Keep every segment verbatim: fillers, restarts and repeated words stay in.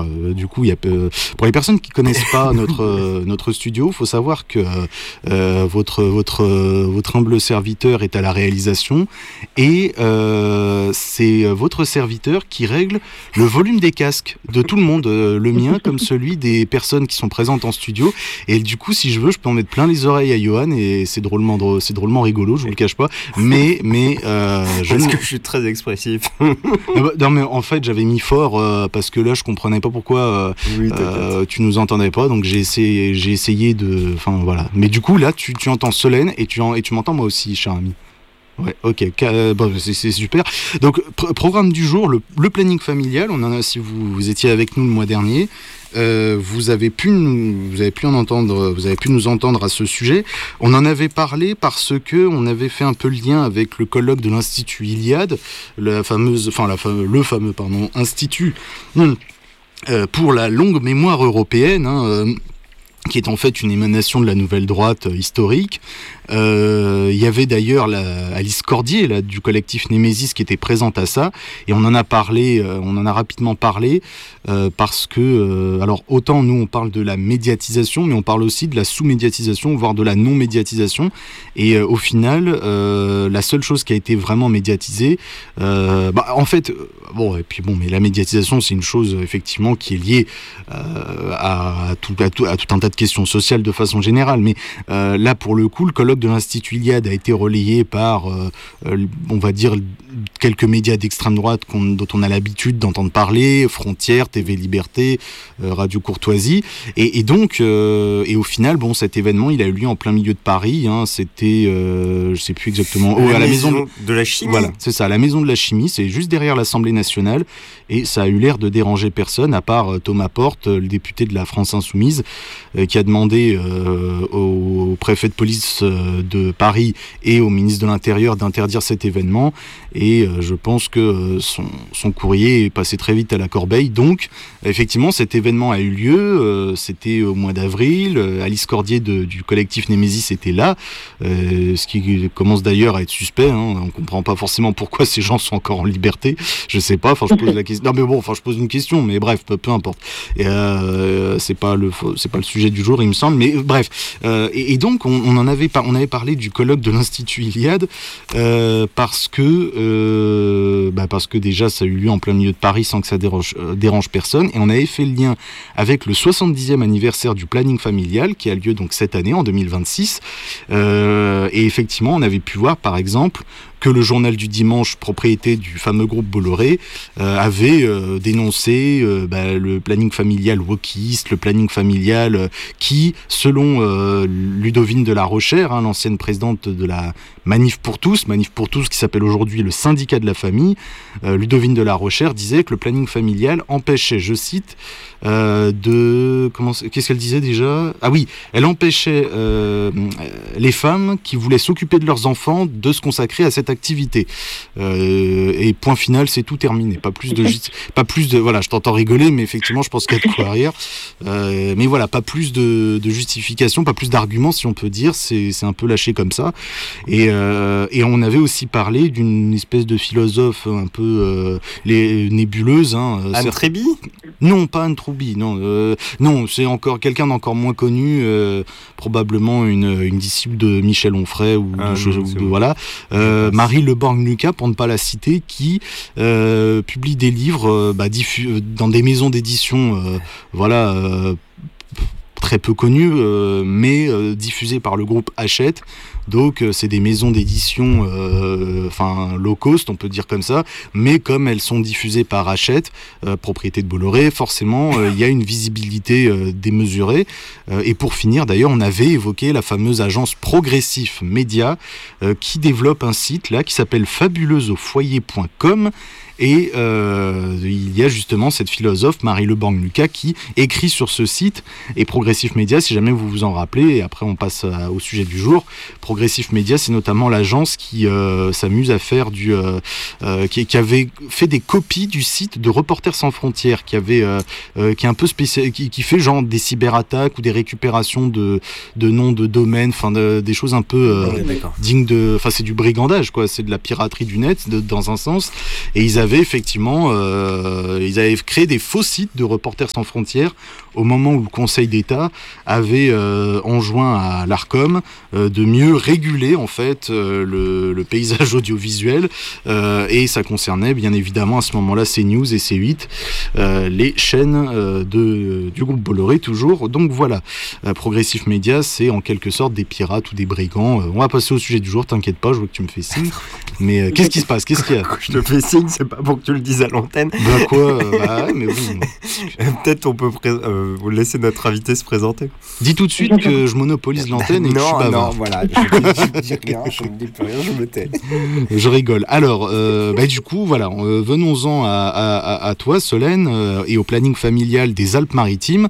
euh, du coup, il y a euh, pour les personnes qui connaissent pas notre euh, notre studio, faut savoir que euh, votre votre euh, votre humble serviteur est à la réalisation et euh, c'est votre serviteur qui règle le volume des casques de tout le monde, euh, le mien comme celui des personnes qui sont présentes en studio. Et du coup, si je veux, je peux en mettre plein les oreilles à Johan et c'est drôlement drôle, c'est drôlement rigolo, je vous le cache pas. Mais mais euh, je parce que je suis très expressif. Non mais en fait, j'avais mis fort euh, parce que là, je comprenais pas pourquoi euh, oui, euh, tu nous entendais pas, donc j'ai essayé j'ai essayé de, enfin voilà. Mais du coup là, tu tu entends Solène et tu en, et tu m'entends moi aussi, cher ami. Ouais, ok, euh, bon, c'est, c'est super. Donc, pr- programme du jour, le, le planning familial. On en a, si vous, vous étiez avec nous le mois dernier, euh, vous avez pu nous, vous avez pu en entendre, vous avez pu nous entendre à ce sujet. On en avait parlé parce que on avait fait un peu le lien avec le colloque de l'Institut Iliade, la fameuse, enfin la fame, le fameux, pardon, institut hum, euh, pour la longue mémoire européenne. Hein, euh, qui est en fait une émanation de la nouvelle droite euh, historique. Euh, il y avait d'ailleurs la, Alice Cordier là, du collectif Némésis qui était présente à ça, et on en a parlé, euh, on en a rapidement parlé, euh, parce que, euh, alors autant nous on parle de la médiatisation, mais on parle aussi de la sous-médiatisation, voire de la non-médiatisation, et euh, au final, euh, la seule chose qui a été vraiment médiatisée, euh, bah, en fait, bon, et puis bon, mais la médiatisation c'est une chose effectivement qui est liée euh, à, à, tout, à, tout, à tout un tas de questions sociales de façon générale, mais euh, là pour le coup, le colloque de l'Institut Iliade a été relayé par, euh, euh, on va dire, quelques médias d'extrême droite qu'on, dont on a l'habitude d'entendre parler, Frontières, T V Liberté, euh, Radio Courtoisie, et, et donc, euh, et au final, bon, cet événement, il a eu lieu en plein milieu de Paris, hein, c'était, euh, je sais plus exactement, oh, à la maison maison de, de la chimie. Voilà, c'est ça, la maison de la chimie, c'est juste derrière l'Assemblée nationale, et ça a eu l'air de déranger personne, à part euh, Thomas Porte, le député de la France Insoumise, euh, qui a demandé euh, au préfet de police euh, de Paris et au ministre de l'Intérieur d'interdire cet événement, et euh, je pense que euh, son, son courrier est passé très vite à la corbeille. Donc effectivement cet événement a eu lieu, euh, c'était au mois d'avril, euh, Alice Cordier de, du collectif Némésis était là, euh, ce qui commence d'ailleurs à être suspect, hein. On comprend pas forcément pourquoi ces gens sont encore en liberté, je sais pas, enfin je pose la question, non mais bon, enfin je pose une question, mais bref, peu, peu importe, et, euh, c'est pas le c'est pas le sujet du jour il me semble, mais bref, euh, et, et donc on, on en avait pas, on avait parlé du colloque de l'Institut Iliade euh, parce que euh, bah parce que déjà ça a eu lieu en plein milieu de Paris sans que ça dérange, euh, dérange personne, et on avait fait le lien avec le soixante-dixième anniversaire du planning familial qui a lieu donc cette année en deux mille vingt-six, euh, et effectivement on avait pu voir par exemple que le journal du dimanche, propriété du fameux groupe Bolloré, euh, avait euh, dénoncé euh, bah, le planning familial wokiste, le planning familial euh, qui, selon euh, Ludovine de la Rochère, hein, l'ancienne présidente de la Manif pour tous, Manif pour tous qui s'appelle aujourd'hui le syndicat de la famille, euh, Ludovine de la Rochère disait que le planning familial empêchait, je cite, euh, de... Comment, qu'est-ce qu'elle disait déjà ? Ah oui, elle empêchait euh, les femmes qui voulaient s'occuper de leurs enfants de se consacrer à cette activité. Euh, et point final, c'est tout terminé. Pas plus de... pas plus de voilà, je t'entends rigoler, mais effectivement, je pense qu'il y a de quoi rire. Euh, mais voilà, pas plus de, de justification, pas plus d'arguments, si on peut dire. C'est, c'est un peu lâché comme ça. Et, euh, et on avait aussi parlé d'une espèce de philosophe un peu euh, les nébuleuses. Hein, Anne Tréby ? Non, pas Anne Tréby, non. Euh, non, c'est encore quelqu'un d'encore moins connu, euh, probablement une, une disciple de Michel Onfray ou ah, de, non, ou de voilà. Euh, Marie Le Borgn-Lucas, pour ne pas la citer, qui euh, publie des livres euh, bah, diffus- dans des maisons d'édition, euh, voilà. Euh, très peu connus, euh, mais euh, diffusés par le groupe Hachette. Donc euh, c'est des maisons d'édition euh, enfin low cost, on peut dire comme ça, mais comme elles sont diffusées par Hachette, euh, propriété de Bolloré, forcément il euh, y a une visibilité euh, démesurée. Euh, et pour finir, d'ailleurs, on avait évoqué la fameuse agence Progressif Média euh, qui développe un site là qui s'appelle fabuleuse au foyer point com. Et euh, il y a justement cette philosophe, Marie Le Borgn-Lucas, qui écrit sur ce site. Et Progressif Média, si jamais vous vous en rappelez, et après on passe à, au sujet du jour, Progressif Média, c'est notamment l'agence qui euh, s'amuse à faire du... Euh, euh, qui, qui avait fait des copies du site de Reporters sans frontières, qui avait euh, euh, qui est un peu spécial, qui, qui fait genre des cyberattaques ou des récupérations de, de noms de domaines, enfin de, des choses un peu euh, ouais, dignes de... Enfin c'est du brigandage, quoi, c'est de la piraterie du net, de, dans un sens. Et ils avaient avaient effectivement, euh, ils avaient créé des faux sites de Reporters sans frontières au moment où le Conseil d'État avait euh, enjoint à l'Arcom euh, de mieux réguler en fait euh, le, le paysage audiovisuel euh, et ça concernait bien évidemment à ce moment-là CNews et C huit, euh, les chaînes euh, de, du groupe Bolloré toujours. Donc voilà, euh, Progressif Média, c'est en quelque sorte des pirates ou des brigands. Euh, on va passer au sujet du jour, t'inquiète pas, je vois que tu me fais signe. Mais euh, qu'est-ce qui se passe? Qu'est-ce qu'il y a? Quand je te fais signe, c'est pas pour que tu le dises à l'antenne. Bah quoi euh, bah ouais, mais oui. Peut-être on peut pré- euh, laisser notre invité se présenter. Dis tout de suite que je monopolise l'antenne et que je suis Non, bavard. non, voilà, je ne dis rien, je ne dis plus rien, je me tais. Je rigole. Alors, euh, bah, du coup, voilà, euh, venons-en à, à, à toi, Solène, euh, et au planning familial des Alpes-Maritimes.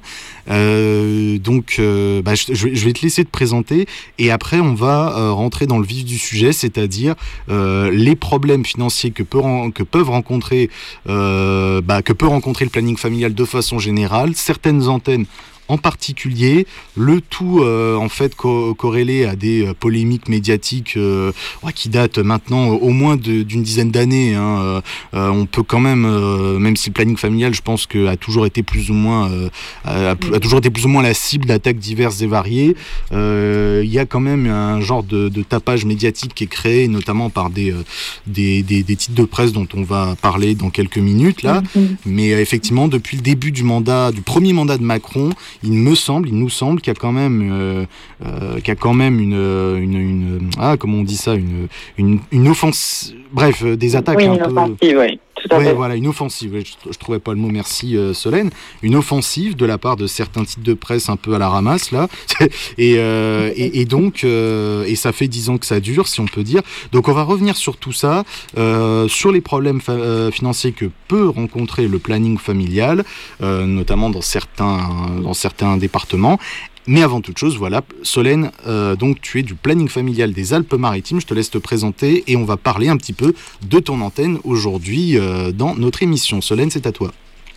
Euh, donc, euh, bah, je, je vais te laisser te présenter, et après, on va euh, rentrer dans le vif du sujet, c'est-à-dire euh, les problèmes financiers que, peut, que peuvent rencontrer, euh, bah, que peut rencontrer le planning familial de façon générale, certaines antennes en particulier, le tout euh, en fait co- corrélé à des euh, polémiques médiatiques euh, ouais, qui datent maintenant euh, au moins de, d'une dizaine d'années. Hein. Euh, euh, on peut quand même, euh, même si le planning familial, je pense que a toujours été plus ou moins, euh, a, a toujours été plus ou moins la cible d'attaques diverses et variées. Il euh, y a quand même un genre de, de tapage médiatique qui est créé, notamment par des, euh, des, des, des titres de presse dont on va parler dans quelques minutes là. Mm-hmm. Mais euh, effectivement, depuis le début du mandat, du premier mandat de Macron, il me semble, il nous semble qu'il y a quand même, euh, euh, qu'il y a quand même une, une, une, ah, comment on dit ça, une, une, une offense, bref, euh, des attaques oui, un une peu. Offensive, oui. Tout à ouais, fait. Voilà, une offensive. Je, je trouvais pas le mot. Merci euh, Solène. Une offensive de la part de certains titres de presse un peu à la ramasse là. et, euh, et, et donc, euh, et ça fait dix ans que ça dure, si on peut dire. Donc, on va revenir sur tout ça, euh, sur les problèmes fa- euh, financiers que peut rencontrer le planning familial, euh, notamment dans certains, dans certains départements. Mais avant toute chose, voilà, Solène, euh, donc tu es du planning familial des Alpes-Maritimes. Je te laisse te présenter et on va parler un petit peu de ton antenne aujourd'hui euh, dans notre émission. Solène, c'est à toi.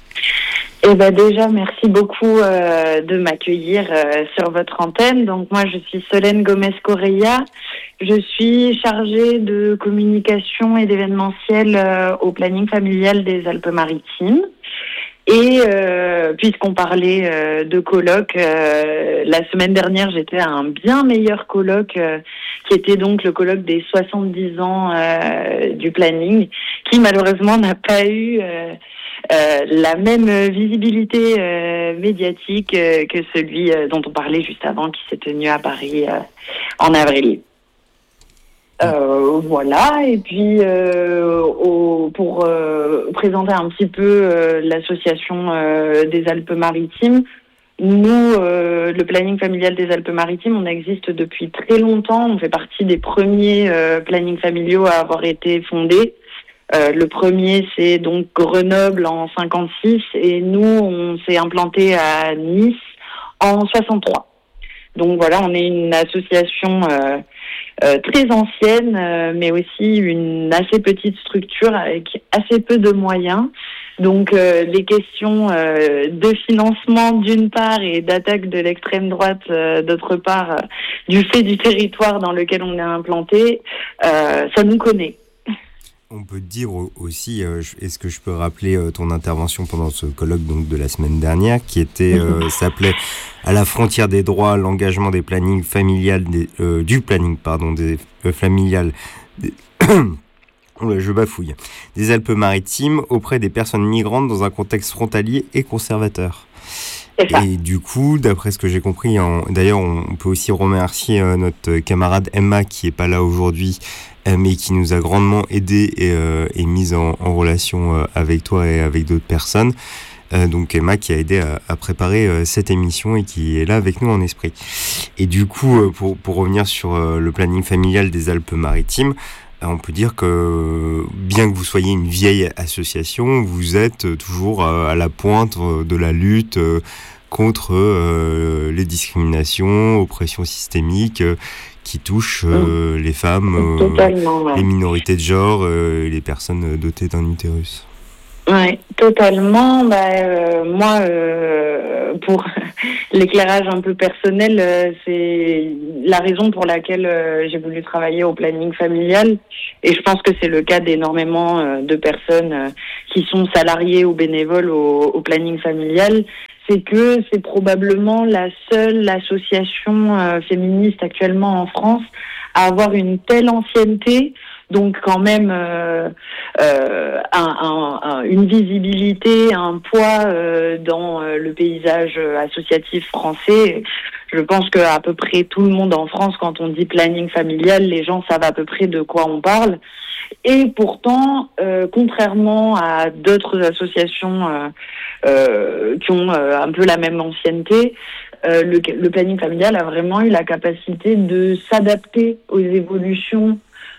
Eh ben déjà, merci beaucoup euh, de m'accueillir euh, sur votre antenne. Donc moi, je suis Solène Gomez-Correia. Je suis chargée de communication et d'événementiel euh, au planning familial des Alpes-Maritimes. Et euh, puisqu'on parlait euh, de colloques, euh, la semaine dernière, j'étais à un bien meilleur colloque, euh, qui était donc le colloque des soixante-dix ans euh, du planning, qui malheureusement n'a pas eu euh, euh, la même visibilité euh, médiatique euh, que celui euh, dont on parlait juste avant, qui s'est tenu à Paris euh, en avril. Euh, voilà, et puis euh, au, pour euh, présenter un petit peu euh, l'association euh, des Alpes-Maritimes, nous, euh, le planning familial des Alpes-Maritimes, on existe depuis très longtemps. On fait partie des premiers euh, plannings familiaux à avoir été fondés. Euh, le premier, c'est donc Grenoble en cinquante-six, et nous, on s'est implanté à Nice en soixante-trois. Donc voilà, on est une association euh, Euh, très ancienne, euh, mais aussi une assez petite structure avec assez peu de moyens. Donc euh, les questions euh, de financement d'une part et d'attaque de l'extrême droite euh, d'autre part, euh, du fait du territoire dans lequel on est implanté, euh, ça nous connaît. On peut dire aussi, euh, est-ce que je peux rappeler euh, ton intervention pendant ce colloque donc, de la semaine dernière, qui était euh, s'appelait « À la frontière des droits, l'engagement des plannings familiales, des, euh, du planning pardon, des euh, familiales des... je bafouille, des Alpes-Maritimes auprès des personnes migrantes dans un contexte frontalier et conservateur ». Et du coup, d'après ce que j'ai compris, en... d'ailleurs, on peut aussi remercier euh, notre camarade Emma qui est pas là aujourd'hui, euh, mais qui nous a grandement aidé et, euh, et mise en, en relation euh, avec toi et avec d'autres personnes. Euh, donc Emma qui a aidé à, à préparer euh, cette émission et qui est là avec nous en esprit. Et du coup, euh, pour, pour revenir sur euh, le planning familial des Alpes-Maritimes, on peut dire que bien que vous soyez une vieille association, vous êtes toujours à la pointe de la lutte contre les discriminations, oppressions systémiques qui touchent les femmes, Totalement, ouais. les minorités de genre, les personnes dotées d'un utérus. Ouais, totalement. Bah, euh, moi, euh, pour l'éclairage un peu personnel, euh, c'est la raison pour laquelle euh, j'ai voulu travailler au planning familial. Et je pense que c'est le cas d'énormément euh, de personnes euh, qui sont salariées ou bénévoles au, au planning familial. C'est que c'est probablement la seule association euh, féministe actuellement en France à avoir une telle ancienneté. Donc quand même euh, euh, un, un, un, une visibilité, un poids euh, dans euh, le paysage associatif français. Je pense qu'à peu près tout le monde en France, quand on dit planning familial, les gens savent à peu près de quoi on parle. Et pourtant, euh, contrairement à d'autres associations euh, euh, qui ont euh, un peu la même ancienneté, euh, le, le planning familial a vraiment eu la capacité de s'adapter aux évolutions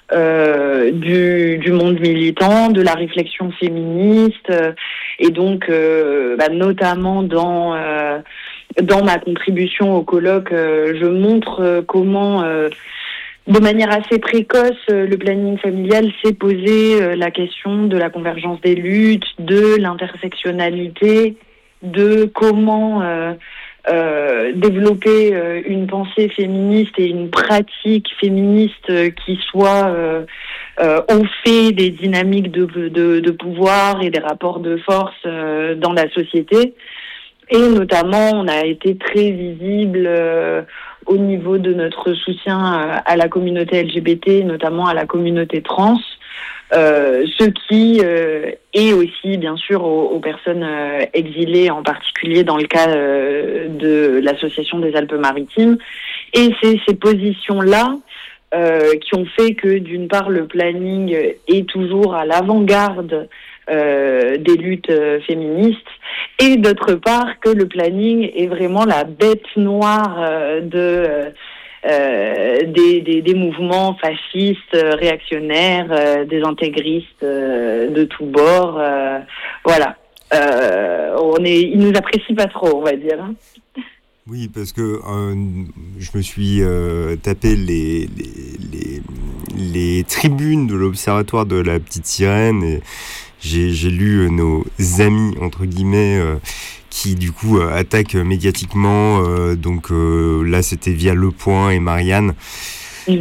Euh, du, du monde militant, de la réflexion féministe, euh, et donc euh, bah, notamment dans euh, dans ma contribution au colloque, euh, je montre euh, comment, euh, de manière assez précoce, euh, le planning familial s'est posé euh, la question de la convergence des luttes, de l'intersectionnalité, de comment euh, Euh, développer euh, une pensée féministe et une pratique féministe euh, qui soit euh, euh, au fait des dynamiques de, de, de pouvoir et des rapports de force euh, dans la société. Et notamment, on a été très visible euh, au niveau de notre soutien à la communauté L G B T, notamment à la communauté trans. Euh, ce qui euh, est aussi bien sûr aux, aux personnes euh, exilées, en particulier dans le cas euh, de l'association des Alpes-Maritimes. Et c'est ces positions-là euh, qui ont fait que d'une part le planning est toujours à l'avant-garde euh, des luttes euh, féministes, et d'autre part que le planning est vraiment la bête noire euh, de euh, Euh, des, des, des mouvements fascistes, euh, réactionnaires, euh, des intégristes euh, de tous bords. Euh, voilà. Euh, on est, ils nous apprécient pas trop, on va dire. Hein. Oui, parce que euh, je me suis euh, tapé les, les, les, les tribunes de l'Observatoire de la Petite Sirène et j'ai, j'ai lu nos amis, entre guillemets, euh, qui du coup euh, attaquent médiatiquement. Euh, donc euh, là, c'était via Le Point et Marianne. Mmh.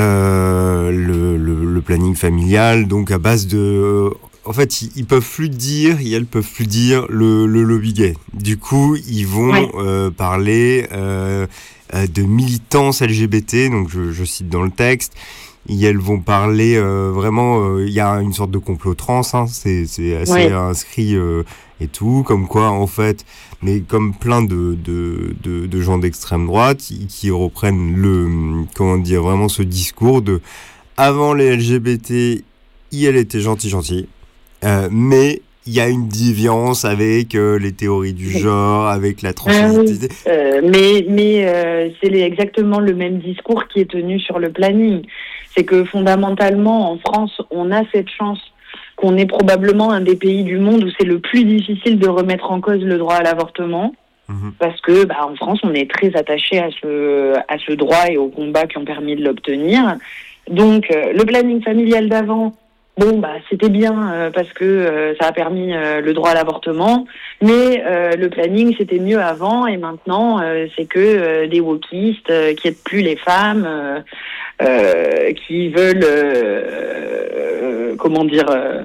Euh, le, le, le planning familial, donc à base de... Euh, en fait, ils, ils peuvent plus dire, et elles peuvent plus dire le, le lobby gay. Du coup, ils vont ouais. euh, parler euh, de militance L G B T, donc je, je cite dans le texte. Et elles vont parler euh, vraiment, il euh, y a une sorte de complot trans, hein, c'est, c'est assez ouais. inscrit euh, et tout, comme quoi en fait, mais comme plein de, de, de, de gens d'extrême droite qui, qui reprennent le, comment dire, vraiment ce discours de avant les L G B T, elles étaient gentilles, gentilles, euh, mais il y a une déviance avec euh, les théories du genre, avec la transidentité. Ah oui, euh, mais mais euh, c'est les, exactement le même discours qui est tenu sur le planning. C'est que fondamentalement, en France, on a cette chance qu'on est probablement un des pays du monde où c'est le plus difficile de remettre en cause le droit à l'avortement. Mmh. Parce que bah, en France, on est très attaché à ce, à ce droit et aux combats qui ont permis de l'obtenir. Donc, euh, le planning familial d'avant, bon, bah, c'était bien euh, parce que euh, ça a permis euh, le droit à l'avortement, mais euh, le planning, c'était mieux avant, et maintenant, euh, c'est que euh, des wokistes euh, qui aident plus les femmes, euh, euh, qui veulent, euh, euh, comment dire, euh,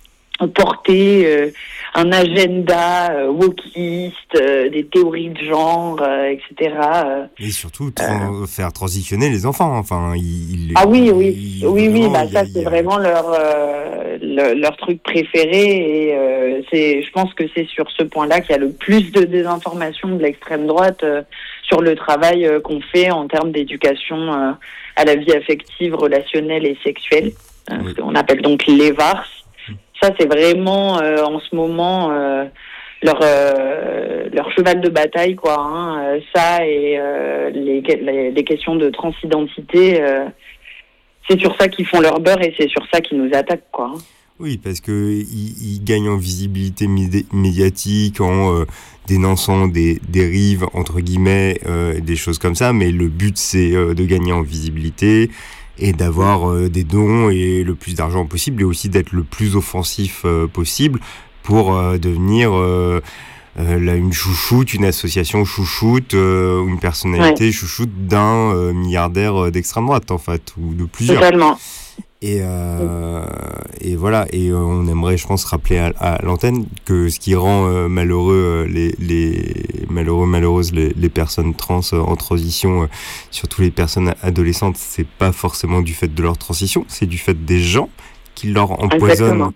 porter euh, un agenda euh, wokiste, euh, des théories de genre, euh, et cetera. Et surtout tra- euh, faire transitionner les enfants. Enfin, ils, ah oui, oui, ils, oui, oui. Bah ça, c'est a... vraiment leur euh, le, leur truc préféré. Et euh, c'est, je pense que c'est sur ce point-là qu'il y a le plus de désinformation de l'extrême droite euh, sur le travail euh, qu'on fait en termes d'éducation euh, à la vie affective, relationnelle et sexuelle. Euh, oui. On appelle donc les V A R S. Ça, c'est vraiment, euh, en ce moment, euh, leur euh, leur cheval de bataille, quoi. Hein. Ça et euh, les, les, les questions de transidentité, euh, c'est sur ça qu'ils font leur beurre et c'est sur ça qu'ils nous attaquent, quoi. Oui, parce que ils, ils gagnent en visibilité médi- médiatique, en euh, dénonçant des dérives, entre guillemets, euh, des choses comme ça, mais le but, c'est euh, de gagner en visibilité et d'avoir euh, des dons et le plus d'argent possible, et aussi d'être le plus offensif euh, possible pour euh, devenir euh, euh, là, une chouchoute, une association chouchoute, euh, une personnalité ouais. chouchoute d'un euh, milliardaire d'extrême droite, en fait, ou de plusieurs. Totalement. Et, euh, et voilà, et euh, on aimerait, je pense, rappeler à, à l'antenne que ce qui rend euh, malheureux les, les malheureux malheureuses les, les personnes trans euh, en transition, euh, surtout les personnes adolescentes, c'est pas forcément du fait de leur transition, c'est du fait des gens qui leur empoisonnent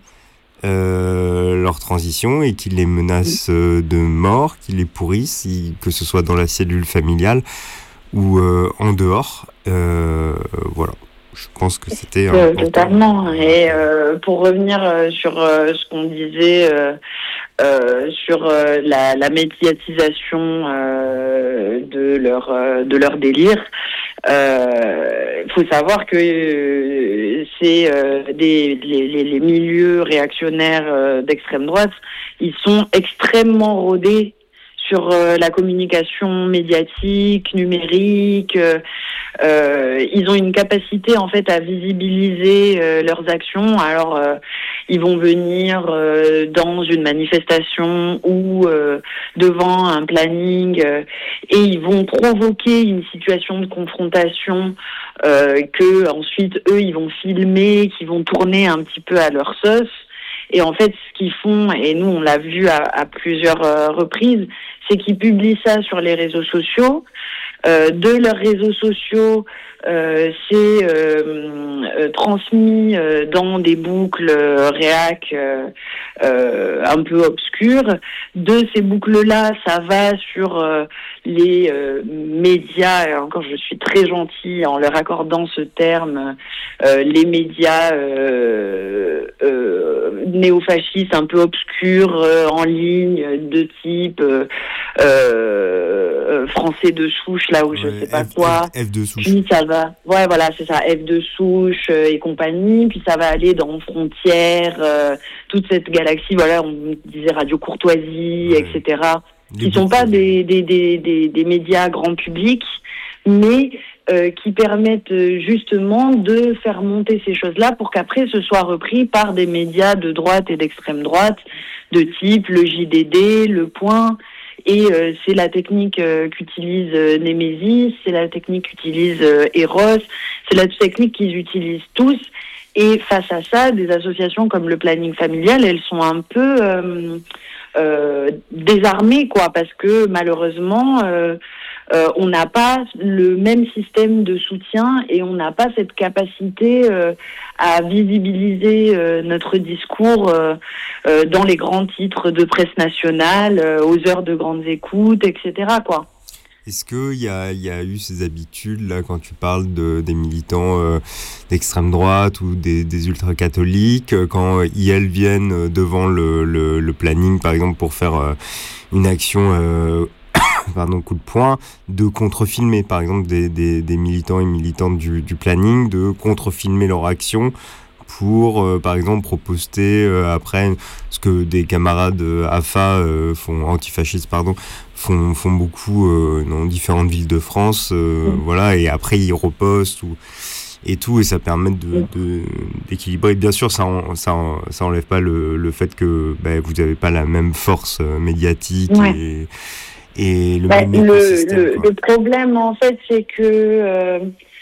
euh, leur transition et qui les menacent euh, de mort, qui les pourrissent, y, que ce soit dans la cellule familiale ou euh, en dehors. Euh, voilà. Je pense que c'était... Euh, totalement. Et euh, pour revenir euh, sur euh, ce qu'on disait euh, euh, sur euh, la, la médiatisation euh, de leur euh, de leur délire, il euh, faut savoir que euh, c'est euh, des les, les, les milieux réactionnaires euh, d'extrême droite, ils sont extrêmement rodés sur euh, la communication médiatique, numérique. Euh, euh, ils ont une capacité en fait à visibiliser euh, leurs actions. Alors euh, ils vont venir euh, dans une manifestation ou euh, devant un planning euh, et ils vont provoquer une situation de confrontation euh, que ensuite eux ils vont filmer, qui vont tourner un petit peu à leur sauce. Et en fait, ce qu'ils font, et nous on l'a vu à, à plusieurs euh, reprises, c'est qu'ils publient ça sur les réseaux sociaux. Euh, de leurs réseaux sociaux, euh, c'est euh, euh, transmis euh, dans des boucles euh, réac euh, euh, un peu obscures. De ces boucles-là, ça va sur euh, les euh, médias, et encore je suis très gentille en leur accordant ce terme, euh, les médias euh, euh, néofascistes un peu obscurs euh, en ligne, de type euh, euh, français de souche, là où ouais, je sais pas F, quoi. F de souche. Puis ça va, ouais voilà c'est ça, F de souche euh, et compagnie. Puis ça va aller dans Frontières, euh, toute cette galaxie. Voilà, on disait Radio Courtoisie, ouais. et cetera. Qui sont pas des des, des des des médias grand public, mais euh, qui permettent justement de faire monter ces choses-là pour qu'après ce soit repris par des médias de droite et d'extrême droite, de type le J D D, Le Point. Et euh, c'est la technique euh, qu'utilise euh, Némésis, c'est la technique qu'utilise euh, Eros, c'est la technique qu'ils utilisent tous. Et face à ça, des associations comme le planning familial, elles sont un peu euh, euh, désarmées, quoi, parce que malheureusement, euh, euh, on n'a pas le même système de soutien et on n'a pas cette capacité euh, à visibiliser euh, notre discours euh, euh, dans les grands titres de presse nationale, euh, aux heures de grandes écoutes, et cetera, quoi. Est-ce qu'il y a, y a eu ces habitudes, là, quand tu parles de, des militants euh, d'extrême droite ou des, des ultra-catholiques, quand ils, elles viennent devant le, le, le planning, par exemple, pour faire euh, une action, euh, pardon, coup de poing, de contre-filmer, par exemple, des, des, des militants et militantes du, du planning, de contre-filmer leur action pour, euh, par exemple, proposter euh, après ce que des camarades euh, A F A euh, font, antifascistes, pardon, font, font beaucoup euh, dans différentes villes de France, euh, mmh. voilà, et après ils repostent ou, et tout, et ça permet de, de, d'équilibrer. Bien sûr, ça, en, ça, en, ça enlève pas le, le fait que bah, vous n'avez pas la même force médiatique ouais. et, et le bah, même écosystème. Le, le, le problème, en fait, c'est que euh,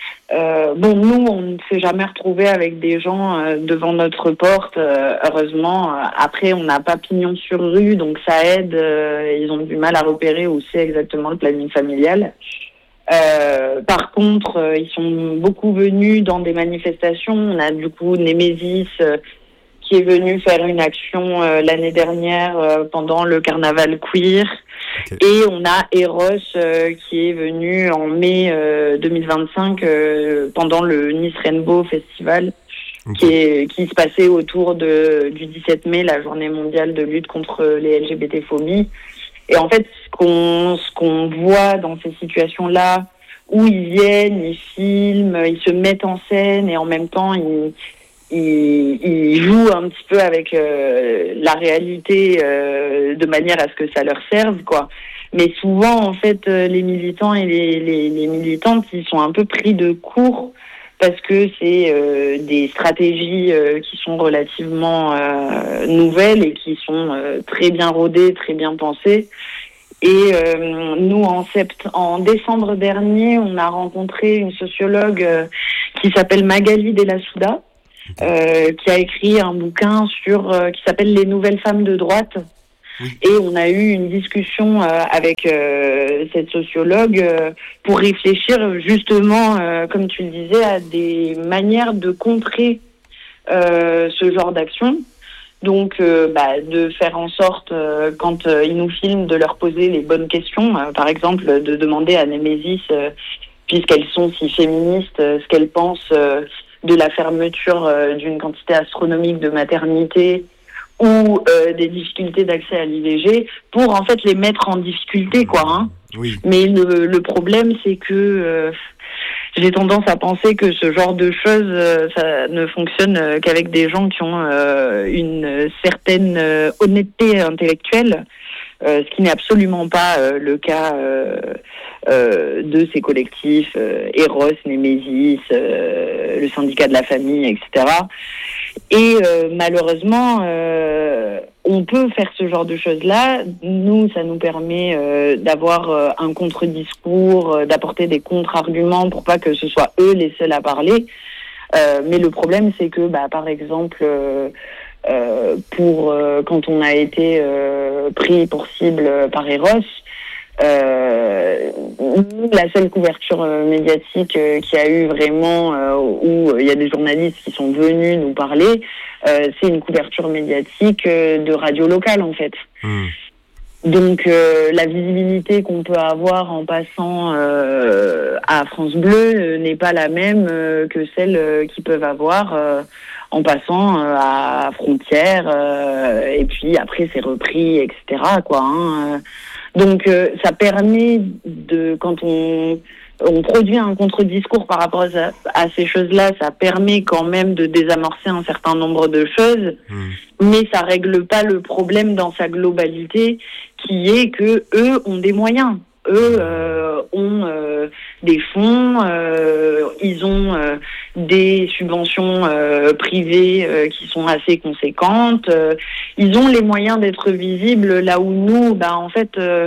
Euh, bon, nous, on ne s'est jamais retrouvé avec des gens euh, devant notre porte. Euh, heureusement, après, on n'a pas pignon sur rue, donc ça aide. Euh, ils ont du mal à repérer où c'est exactement le planning familial. Euh, par contre, euh, ils sont beaucoup venus dans des manifestations. On a du coup Némésis euh, qui est venu faire une action euh, l'année dernière euh, pendant le carnaval queer. Okay. Et on a Eros euh, qui est venu en mai euh, deux mille vingt-cinq euh, pendant le Nice Rainbow Festival okay. qui, est, qui se passait autour de, du dix-sept mai, la journée mondiale de lutte contre les L G B T-phobies. Et en fait, ce qu'on, ce qu'on voit dans ces situations-là, où ils viennent, ils filment, ils se mettent en scène et en même temps, ils... Ils, ils jouent un petit peu avec euh, la réalité euh, de manière à ce que ça leur serve, quoi. Mais souvent, en fait, euh, les militants et les, les, les militantes, ils sont un peu pris de court parce que c'est euh, des stratégies euh, qui sont relativement euh, nouvelles et qui sont euh, très bien rodées, très bien pensées. Et euh, nous, en, sept... en décembre dernier, on a rencontré une sociologue euh, qui s'appelle Magali Della Souda, euh, qui a écrit un bouquin sur euh, qui s'appelle Les nouvelles femmes de droite. Oui. Et on a eu une discussion euh, avec euh, cette sociologue euh, pour réfléchir justement, euh, comme tu le disais, à des manières de contrer euh, ce genre d'action. Donc, euh, bah, de faire en sorte, euh, quand euh, ils nous filment, de leur poser les bonnes questions. Euh, par exemple, de demander à Némésis, euh, puisqu'elles sont si féministes, euh, ce qu'elles pensent euh, de la fermeture euh, d'une quantité astronomique de maternités ou euh, des difficultés d'accès à l'I V G, pour en fait les mettre en difficulté, quoi. Hein. Oui. Mais le, le problème, c'est que euh, j'ai tendance à penser que ce genre de choses, euh, ça ne fonctionne euh, qu'avec des gens qui ont euh, une certaine euh, honnêteté intellectuelle, euh, ce qui n'est absolument pas euh, le cas euh, euh, de ces collectifs, euh, Eros, Némésis, euh, le syndicat de la famille, et cetera. Et euh, malheureusement, euh, on peut faire ce genre de choses-là. Nous, ça nous permet euh, d'avoir euh, un contre-discours, euh, d'apporter des contre-arguments pour pas que ce soit eux les seuls à parler. Euh, mais le problème, c'est que, bah, par exemple, euh, euh, pour euh, quand on a été euh, pris pour cible par Eros, Euh, la seule couverture euh, médiatique euh, qu'il y a eu vraiment, euh, où il y a des journalistes qui sont venus nous parler, euh, c'est une couverture médiatique euh, de radio locale, en fait. Mmh. Donc, euh, la visibilité qu'on peut avoir en passant euh, à France Bleu euh, n'est pas la même euh, que celle euh, qu'ils peuvent avoir euh, en passant euh, à Frontières, euh, et puis après c'est repris, et cetera, quoi, hein, euh. Donc, euh, ça permet de, quand on, on produit un contre-discours par rapport à, à ces choses-là, ça permet quand même de désamorcer un certain nombre de choses, mmh. mais ça règle pas le problème dans sa globalité, qui est que eux ont des moyens. Eux euh, ont euh, des fonds, euh, ils ont euh, des subventions euh, privées euh, qui sont assez conséquentes. Euh, ils ont les moyens d'être visibles là où nous, bah en fait, euh,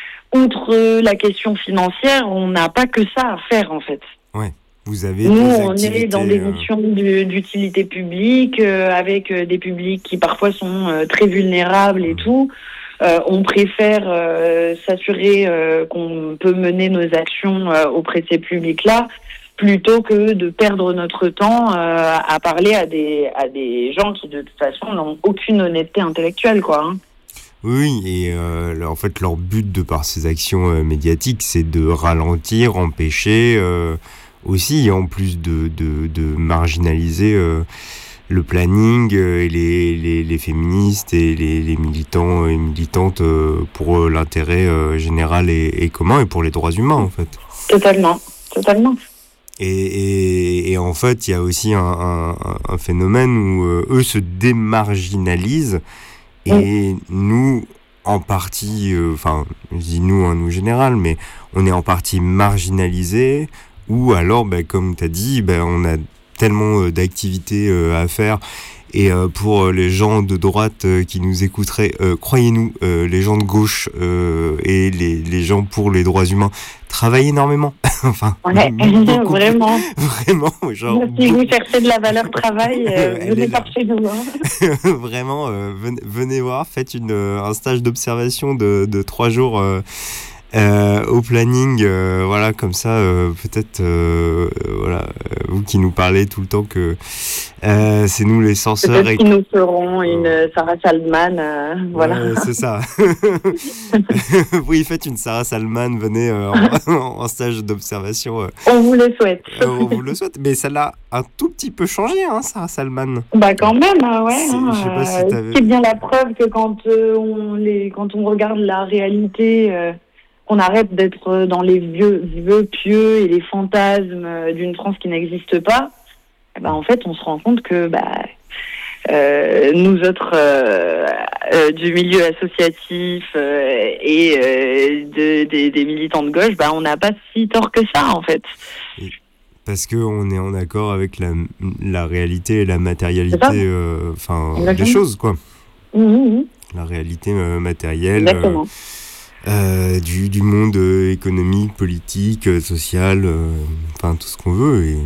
outre la question financière, on n'a pas que ça à faire en fait. Ouais. Vous avez nous, des on est dans des missions euh... d'utilité publique euh, avec euh, des publics qui parfois sont euh, très vulnérables et mmh. tout. Euh, on préfère euh, s'assurer euh, qu'on peut mener nos actions euh, auprès de ces publics-là plutôt que de perdre notre temps euh, à parler à des à des gens qui de toute façon n'ont aucune honnêteté intellectuelle, quoi. Hein. Oui, et euh, en fait leur but de par ces actions euh, médiatiques, c'est de ralentir, empêcher, euh, aussi en plus de de, de marginaliser. Euh, le planning et les, les, les féministes et les, les militants et militantes pour l'intérêt général et, et commun et pour les droits humains, en fait. Totalement, totalement. Et, et, et en fait, il y a aussi un, un, un phénomène où euh, eux se démarginalisent et mmh. nous, en partie, enfin, euh, je dis nous, hein, nous général, mais on est en partie marginalisés ou alors, bah, comme tu as dit, bah, on a tellement euh, d'activités euh, à faire et euh, pour euh, les gens de droite euh, qui nous écouteraient, euh, croyez-nous, euh, les gens de gauche euh, et les, les gens pour les droits humains travaillent énormément. Enfin, ouais, beaucoup, vraiment. Vraiment, genre. Si vous cherchez de la valeur travail, euh, venez par chez nous. Hein. Vraiment, euh, venez, venez voir, faites une, un stage d'observation de, de trois jours. Euh, Euh, au planning, euh, voilà, comme ça, euh, peut-être, euh, euh, voilà, euh, vous qui nous parlez tout le temps que euh, c'est nous les censeurs. Peut-être et... qu'ils nous feront une euh, Sarah Salman, euh, voilà. Ouais, c'est ça. Oui, faites une Sarah Salman, venez euh, en, en stage d'observation. Euh. On vous le souhaite. Euh, on vous le souhaite, mais ça l'a un tout petit peu changé, hein, Sarah Salman. Bah quand même, ouais. Hein, je sais pas si t'avais... C'est bien la preuve que quand euh, on les, quand on regarde la réalité. Euh, qu'on arrête d'être dans les vieux, vieux pieux et les fantasmes d'une France qui n'existe pas, eh ben en fait, on se rend compte que bah, euh, nous autres euh, euh, du milieu associatif euh, et euh, de, des, des militants de gauche, bah, on n'a pas si tort que ça, en fait. Et Parce qu'on est en accord avec la, la réalité et la matérialité euh, des choses, quoi. Mmh. La réalité euh, matérielle euh, euh, du, du monde euh, économique, politique, euh, social, enfin euh, tout ce qu'on veut. Et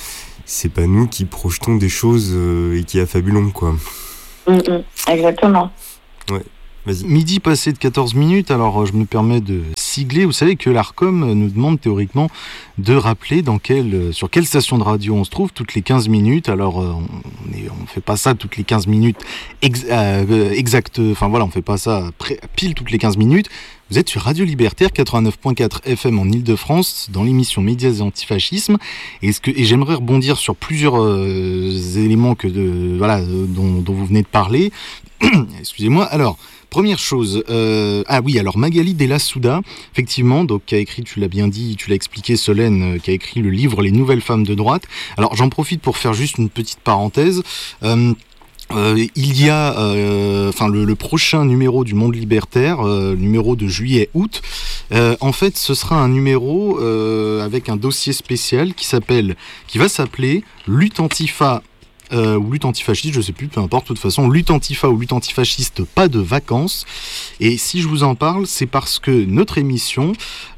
c'est pas nous qui projetons des choses euh, et qui affabulons, quoi. Mmh, exactement. Ouais. Vas-y. Midi passé de quatorze minutes, alors je me permets de sigler. Vous savez que l'ARCOM nous demande théoriquement de rappeler dans quelle, sur quelle station de radio on se trouve toutes les quinze minutes. Alors on ne on fait pas ça toutes les quinze minutes ex, euh, exact, enfin voilà, on fait pas ça pré, pile toutes les quinze minutes. Vous êtes sur Radio Libertaire quatre-vingt-neuf point quatre F M en Ile-de-France dans l'émission Médias et Antifascisme. Et, ce que, et j'aimerais rebondir sur plusieurs euh, éléments que de, voilà, dont, dont vous venez de parler. Excusez-moi. Alors, première chose, euh, ah oui, alors Magali Della Souda, effectivement, donc qui a écrit, tu l'as bien dit, tu l'as expliqué, Solène, euh, qui a écrit le livre Les Nouvelles Femmes de Droite. Alors, j'en profite pour faire juste une petite parenthèse. Euh, Euh, il y a, euh, enfin le, le prochain numéro du Monde Libertaire, euh, numéro de juillet-août. Euh, en fait, ce sera un numéro euh, avec un dossier spécial qui s'appelle, qui va s'appeler Lutte Antifa. Euh, ou lutte antifasciste, je sais plus, peu importe, de toute façon, lutte antifa ou lutte antifasciste, pas de vacances. Et si je vous en parle, c'est parce que notre émission,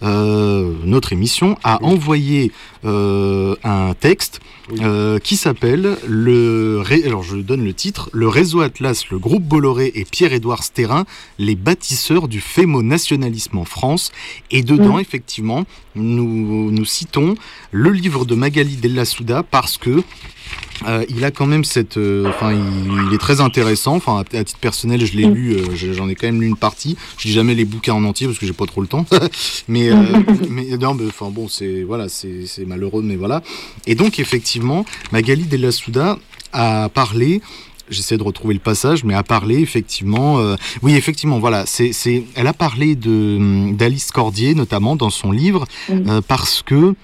euh, notre émission a oui. envoyé euh, un texte oui. euh, qui s'appelle le, ré... alors je donne le titre, le réseau Atlas, le groupe Bolloré et Pierre-Édouard Stérin, les bâtisseurs du fémo-nationalisme en France. Et dedans, mmh. effectivement, nous, nous citons le livre de Magali Della Souda parce que Euh, il a quand même cette, enfin, euh, il, il est très intéressant. Enfin, à, à titre personnel, je l'ai lu, euh, j'en ai quand même lu une partie. Je lis jamais les bouquins en entier parce que j'ai pas trop le temps. mais, euh, mais non, mais enfin bon, c'est voilà, c'est, c'est malheureux, mais voilà. Et donc effectivement, Magali Della Souda a parlé. J'essaie de retrouver le passage, mais a parlé effectivement. Euh, oui, effectivement, voilà. C'est, c'est. Elle a parlé de d'Alice Cordier notamment dans son livre euh, parce que.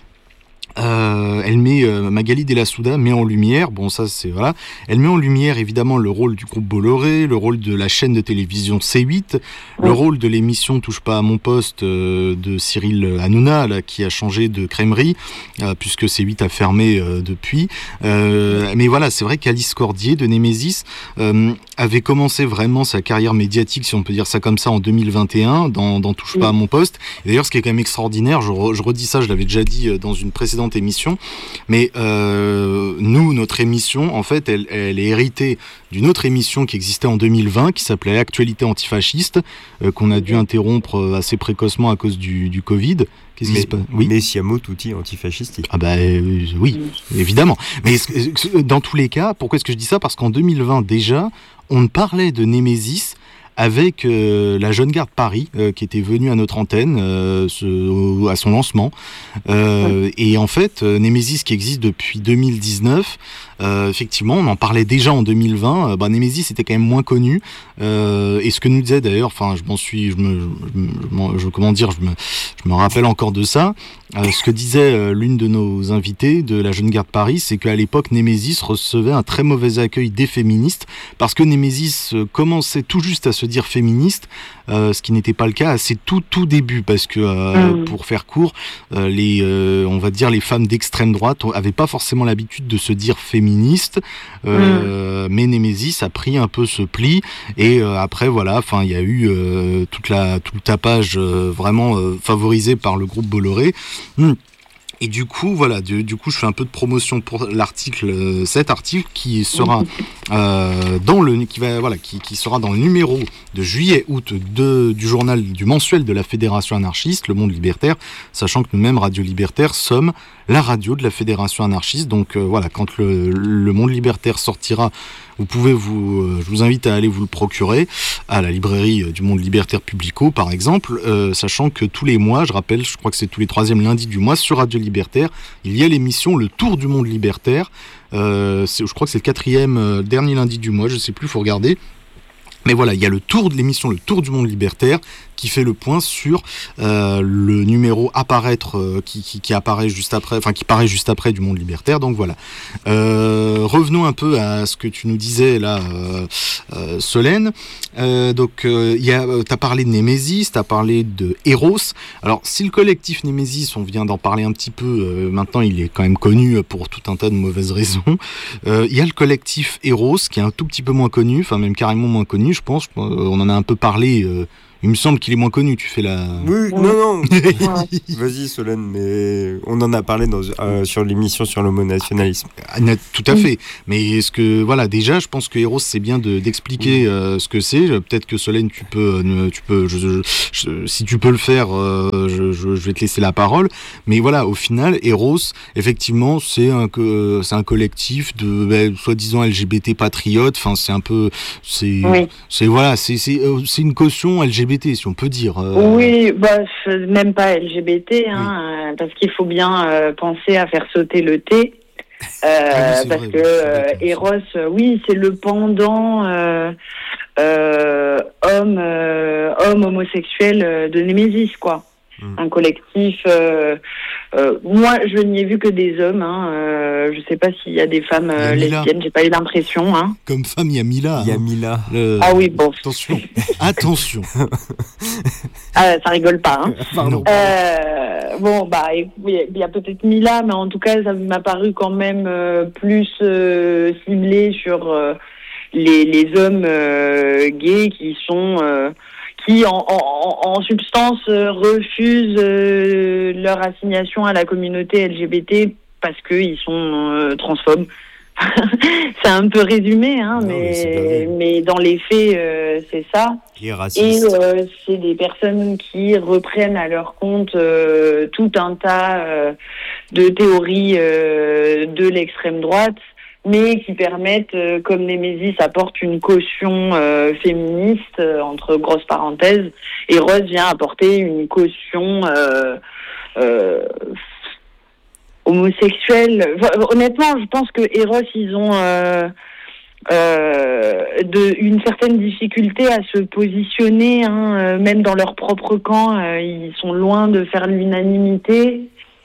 Euh, elle met euh, Magali Della Souda met en lumière, bon ça c'est voilà, elle met en lumière évidemment le rôle du groupe Bolloré, le rôle de la chaîne de télévision C huit, oui. le rôle de l'émission Touche pas à mon poste euh, de Cyril Hanouna là, qui a changé de crèmerie euh, puisque C huit a fermé euh, depuis. Euh, mais voilà, c'est vrai qu'Alice Cordier de Némésis euh, avait commencé vraiment sa carrière médiatique, si on peut dire ça comme ça, en deux mille vingt et un dans, dans Touche oui. pas à mon poste. Et d'ailleurs, ce qui est quand même extraordinaire, je, re, je redis ça, je l'avais déjà dit dans une précédente émission, mais euh, nous, notre émission, en fait, elle, elle est héritée d'une autre émission qui existait en deux mille vingt, qui s'appelait Actualité antifasciste, euh, qu'on a dû interrompre assez précocement à cause du, du Covid. Qu'est-ce mais, qui se passe ? Oui. Mais siamo tutti antifascisti. Ah bah euh, oui, évidemment. Mais dans tous les cas, pourquoi est-ce que je dis ça ? Parce qu'en deux mille vingt déjà, on parlait de Némésis avec euh, la Jeune Garde Paris euh, qui était venue à notre antenne euh, ce, à son lancement. Euh, ouais. Et en fait, euh, Némésis qui existe depuis deux mille dix-neuf, euh, effectivement, on en parlait déjà en deux mille vingt. Euh, bah, Némésis était quand même moins connu. Euh, et ce que nous disait d'ailleurs, enfin, je m'en suis, je me, je, me, je, comment dire, je me, je me rappelle encore de ça. Euh, ce que disait euh, l'une de nos invitées de la Jeune Garde Paris, c'est qu'à l'époque, Némésis recevait un très mauvais accueil des féministes parce que Némésis euh, commençait tout juste à se dire féministe, euh, ce qui n'était pas le cas à ses tout tout débuts, parce que euh, mmh. pour faire court, euh, les, euh, on va dire les femmes d'extrême droite n'avaient pas forcément l'habitude de se dire féministes, euh, mmh. mais Némésis a pris un peu ce pli et euh, après voilà, enfin il y a eu euh, toute la tout le tapage euh, vraiment euh, favorisé par le groupe Bolloré. Mmh. Et du coup, voilà, du, du coup, je fais un peu de promotion pour l'article, euh, cet article qui sera euh, dans le, qui va, voilà, qui, qui sera dans le numéro de juillet-août de, du journal, du mensuel de la Fédération anarchiste, Le Monde Libertaire, sachant que nous-mêmes, Radio Libertaire, sommes la radio de la Fédération anarchiste. Donc euh, voilà, quand le, le Monde Libertaire sortira, vous pouvez vous, euh, je vous invite à aller vous le procurer à la librairie du Monde Libertaire Publico, par exemple, euh, sachant que tous les mois, je rappelle, je crois que c'est tous les troisièmes lundis du mois sur Radio Libertaire, il y a l'émission Le Tour du Monde Libertaire. Euh, c'est, je crois que c'est le quatrième, euh, dernier lundi du mois, je sais plus, faut regarder. Mais voilà, il y a le tour de l'émission, le Tour du Monde Libertaire, qui fait le point sur euh, le numéro apparaître euh, qui, qui, qui apparaît juste après, enfin qui paraît juste après du Monde Libertaire. Donc voilà. Euh, revenons un peu à ce que tu nous disais là, euh, euh, Solène. Euh, donc euh, il y a, t'as parlé de Némésis, t'as parlé de Eros. Alors si le collectif Némésis, on vient d'en parler un petit peu, euh, maintenant il est quand même connu pour tout un tas de mauvaises raisons. Euh, il y a le collectif Eros qui est un tout petit peu moins connu, enfin même carrément moins connu, je pense. On en a un peu parlé. Euh, il me semble qu'il est moins connu. Tu fais la. Oui, non, non. Vas-y, Solène, mais on en a parlé dans, euh, sur l'émission sur l'homonationalisme. Ah, tout à fait. Mais est-ce que voilà, déjà, je pense que Eros, c'est bien de, d'expliquer euh, ce que c'est. Peut-être que Solène, tu peux, euh, tu peux, je, je, je, si tu peux le faire, euh, je, je, je vais te laisser la parole. Mais voilà, au final, Eros, effectivement, c'est un, euh, c'est un collectif de, ben, soi-disant L G B T patriotes. Enfin, c'est un peu, c'est, oui. c'est voilà, c'est, c'est, euh, c'est une caution L G B T, si on peut dire. Euh... Oui, bah, même pas L G B T, hein, oui. Parce qu'il faut bien euh, penser à faire sauter le T. Euh, ah oui, parce vrai, que euh, Eros, euh, oui, c'est le pendant euh, euh, homme, euh, homme homosexuel de Némésis, quoi. Hum. Un collectif. Euh, euh, moi, je n'y ai vu que des hommes. Hein, euh, je sais pas s'il y a des femmes euh, lesbiennes. J'ai pas eu l'impression. Hein. Comme femme, il y a Mila. Il y a Mila. Le... Ah oui, bon. Attention, attention. Ah, ça rigole pas. Hein. Pardon. Euh, bon, bah, il y a peut-être Mila, mais en tout cas, ça m'a paru quand même euh, plus euh, ciblé sur euh, les, les hommes euh, gays qui sont euh, qui en, en, en substance euh, refusent euh, leur assignation à la communauté L G B T parce qu'ils sont euh, transphobes. C'est un peu résumé, hein, non, mais, mais, mais dans les faits, euh, c'est ça. Et raciste. Et euh, c'est des personnes qui reprennent à leur compte euh, tout un tas euh, de théories euh, de l'extrême droite, mais qui permettent, euh, comme Némésis apporte une caution euh, féministe, euh, entre grosses parenthèses, et Rose vient apporter une caution euh, euh, homosexuelle. Honnêtement, je pense que Eros, ils ont euh, euh, de, une certaine difficulté à se positionner, hein, euh, même dans leur propre camp, euh, ils sont loin de faire l'unanimité.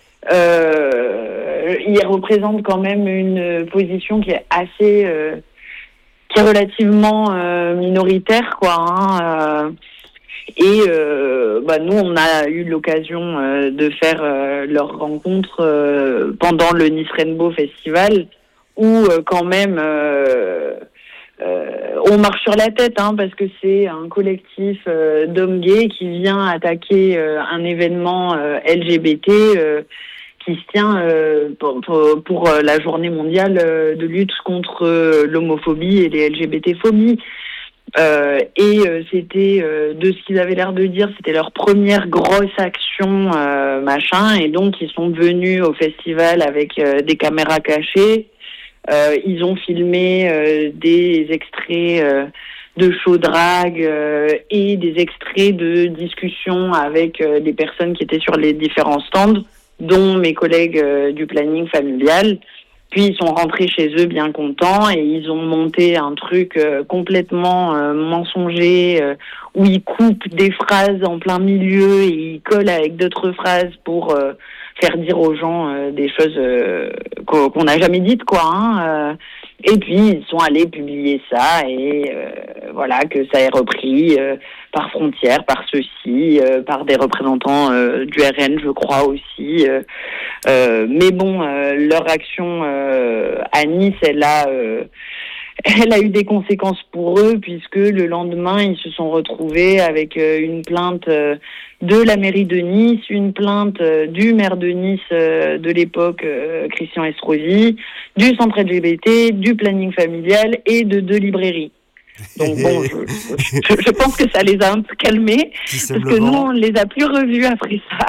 Euh, ils représentent quand même une position qui est assez, euh, qui est relativement euh, minoritaire, quoi. Hein, euh, et euh, bah nous, on a eu l'occasion euh, de faire euh, leur rencontre euh, pendant le Nice Rainbow Festival, où euh, quand même euh, euh, on marche sur la tête, hein, parce que c'est un collectif euh, d'hommes gays qui vient attaquer euh, un événement euh, L G B T euh, qui se tient euh, pour, pour, pour la journée mondiale euh, de lutte contre euh, l'homophobie et les L G B T-phobies. Euh, et euh, c'était, euh, de ce qu'ils avaient l'air de dire, c'était leur première grosse action, euh, machin, et donc ils sont venus au festival avec euh, des caméras cachées. Euh, ils ont filmé euh, des extraits euh, de show drag euh, et des extraits de discussions avec euh, des personnes qui étaient sur les différents stands, dont mes collègues euh, du planning familial. Puis ils sont rentrés chez eux bien contents et ils ont monté un truc euh, complètement euh, mensonger euh, où ils coupent des phrases en plein milieu et ils collent avec d'autres phrases pour euh, faire dire aux gens euh, des choses euh, qu'on n'a jamais dites, quoi. Hein, euh. Et puis ils sont allés publier ça et euh, voilà, que ça est repris euh, par Frontières, par ceux-ci, euh, par des représentants euh, du R N, je crois aussi. Euh, euh, mais bon, euh, leur action euh, à Nice, elle a, euh, elle a eu des conséquences pour eux, puisque le lendemain, ils se sont retrouvés avec euh, une plainte euh, de la mairie de Nice, une plainte euh, du maire de Nice euh, de l'époque, euh, Christian Estrosi, du centre L G B T, du planning familial et de deux librairies. Donc bon, je, je, je pense que ça les a un peu calmés, parce que nous, on les a plus revus après ça.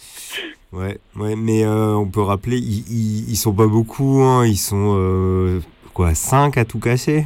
Ouais, ouais, mais euh, on peut rappeler, ils, ils, ils sont pas beaucoup, hein, ils sont euh, quoi, cinq à tout casser.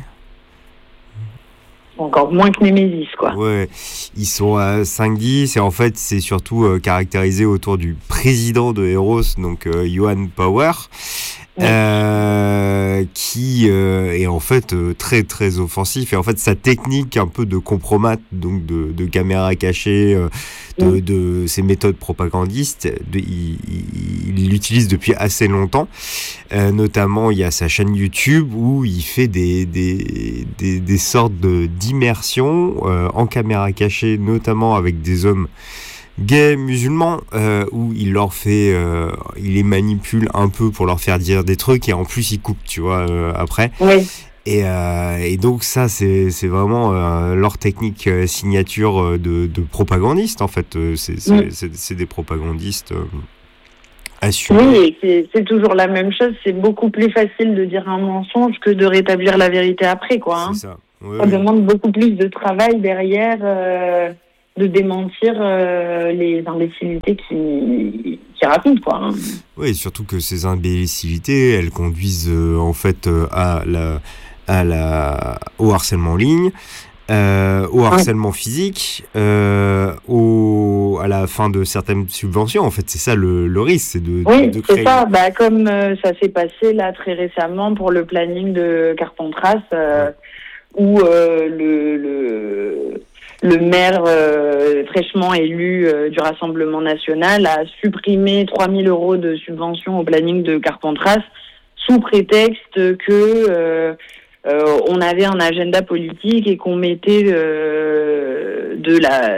Encore moins que Némésis, quoi. Ouais, ils sont à cinq dix et en fait, c'est surtout euh, caractérisé autour du président de Eros, donc euh, Yohan Power. euh, qui euh, est en fait euh, très très offensif. Et en fait, sa technique un peu de compromat, donc de, de caméra cachée, euh, de, de ses méthodes propagandistes, de, il, il, il l'utilise depuis assez longtemps. Euh, notamment, il y a sa chaîne YouTube où il fait des, des, des, des sortes de, d'immersion euh, en caméra cachée, notamment avec des hommes gays musulmans, euh, où il leur fait, euh, il les manipule un peu pour leur faire dire des trucs et en plus il coupe, tu vois, euh, après. Oui. Et, euh, et donc ça, c'est, c'est vraiment euh, leur technique euh, signature de, de propagandiste, en fait. C'est, c'est, mm. c'est, c'est des propagandistes euh, assurés. Oui, et c'est, c'est toujours la même chose. C'est beaucoup plus facile de dire un mensonge que de rétablir la vérité après, quoi. Hein. C'est ça. Ouais, ça ouais. demande beaucoup plus de travail derrière, euh, de démentir euh, les imbécilités qui, qui racontent, quoi. Hein. Oui, surtout que ces imbécilités, elles conduisent euh, en fait euh, à la, à la, au harcèlement en ligne, euh, au harcèlement ouais. physique, euh, au, à la fin de certaines subventions. En fait, c'est ça le, le risque, c'est de, oui, de, de créer... c'est ça. Bah, comme euh, ça s'est passé là très récemment pour le planning de Carpentras, euh, ouais. où euh, le, le le maire euh, fraîchement élu euh, du Rassemblement national a supprimé trois mille euros de subvention au planning de Carpentras sous prétexte que euh, euh, on avait un agenda politique et qu'on mettait euh, de la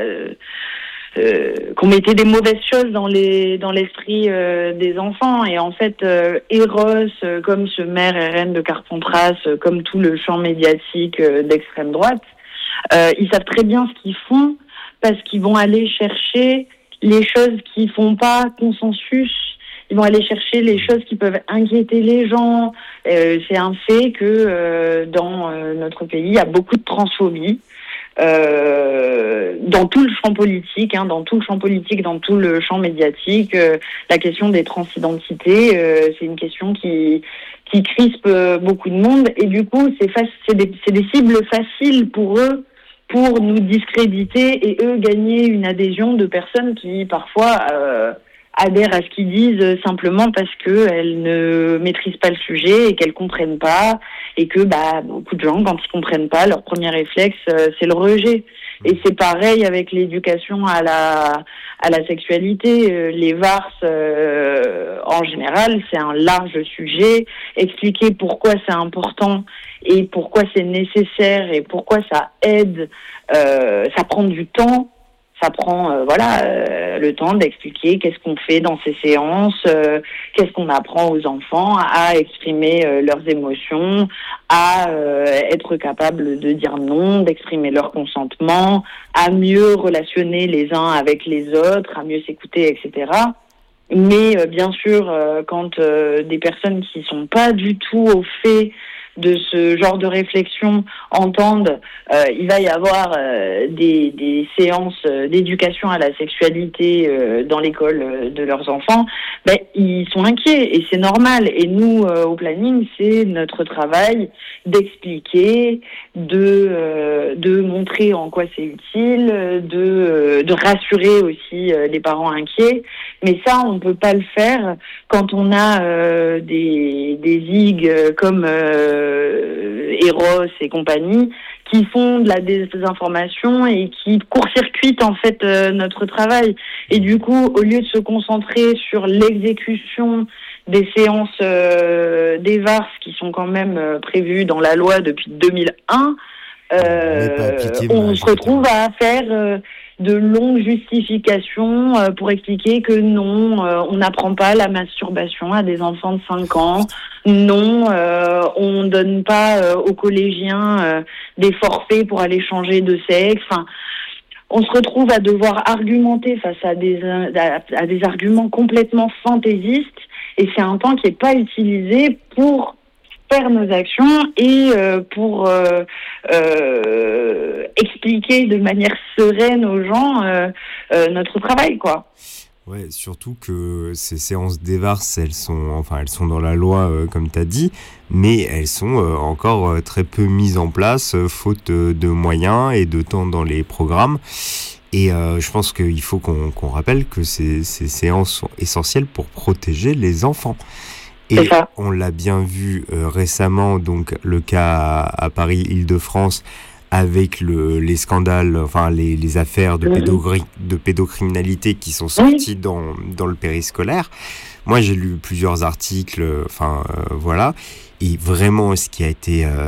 euh, qu'on mettait des mauvaises choses dans les dans l'esprit euh, des enfants. Et en fait, euh, Eros, euh, comme ce maire R N de Carpentras, euh, comme tout le champ médiatique euh, d'extrême droite, Euh, ils savent très bien ce qu'ils font parce qu'ils vont aller chercher les choses qui font pas consensus. Ils vont aller chercher les choses qui peuvent inquiéter les gens. Euh, c'est un fait que euh, dans euh, notre pays, il y a beaucoup de transphobie. Euh, dans tout le champ politique, hein, dans tout le champ politique, dans tout le champ médiatique, euh, la question des transidentités, euh, c'est une question qui qui crispe beaucoup de monde et du coup, c'est faci- c'est des c'est des cibles faciles pour eux pour nous discréditer et eux gagner une adhésion de personnes qui parfois euh, adhèrent à ce qu'ils disent simplement parce que elles ne maîtrisent pas le sujet et qu'elles comprennent pas et que bah beaucoup de gens quand ils comprennent pas leur premier réflexe euh, c'est le rejet. Et c'est pareil avec l'éducation à la à la sexualité, euh, les V A R S euh, en général, c'est un large sujet, expliquer pourquoi c'est important et pourquoi c'est nécessaire et pourquoi ça aide, euh, ça prend du temps. Ça prend euh, voilà euh, le temps d'expliquer qu'est-ce qu'on fait dans ces séances, euh, qu'est-ce qu'on apprend aux enfants à exprimer euh, leurs émotions, à euh, être capable de dire non, d'exprimer leur consentement, à mieux relationner les uns avec les autres, à mieux s'écouter, et cetera. Mais euh, bien sûr, euh, quand euh, des personnes qui sont pas du tout au fait de ce genre de réflexion entendent, euh, il va y avoir euh, des, des séances d'éducation à la sexualité euh, dans l'école euh, de leurs enfants, ben, ils sont inquiets et c'est normal. Et nous, euh, au planning, c'est notre travail d'expliquer, de, euh, de montrer en quoi c'est utile, de, euh, de rassurer aussi euh, les parents inquiets. Mais ça, on ne peut pas le faire quand on a euh, des, des zig comme euh, Eros et compagnie qui font de la désinformation et qui court-circuitent en fait euh, notre travail. Et du coup, au lieu de se concentrer sur l'exécution des séances euh, des V A R S qui sont quand même euh, prévues dans la loi depuis deux mille un, euh, on se retrouve à faire euh, de longues justifications euh, pour expliquer que non, euh, on n'apprend pas la masturbation à des enfants de cinq ans, non, euh, on donne pas euh, aux collégiens euh, des forfaits pour aller changer de sexe. Enfin, on se retrouve à devoir argumenter face à des, à, à des arguments complètement fantaisistes et c'est un temps qui n'est pas utilisé pour faire nos actions et euh, pour euh, euh, expliquer de manière sereine aux gens euh, euh, notre travail, quoi. Ouais, surtout que ces séances d'E V A R S, elles sont, enfin, elles sont dans la loi, euh, comme tu as dit, mais elles sont euh, encore euh, très peu mises en place, euh, faute euh, de moyens et de temps dans les programmes. Et euh, je pense qu'il faut qu'on, qu'on rappelle que ces, ces séances sont essentielles pour protéger les enfants. Et on l'a bien vu euh, récemment, donc le cas à, à Paris, Île-de-France, avec le, les scandales, enfin les, les affaires de, pédogri- de pédocriminalité qui sont sorties oui. dans, dans le périscolaire. Moi, j'ai lu plusieurs articles, enfin euh, voilà, et vraiment, ce qui a été euh,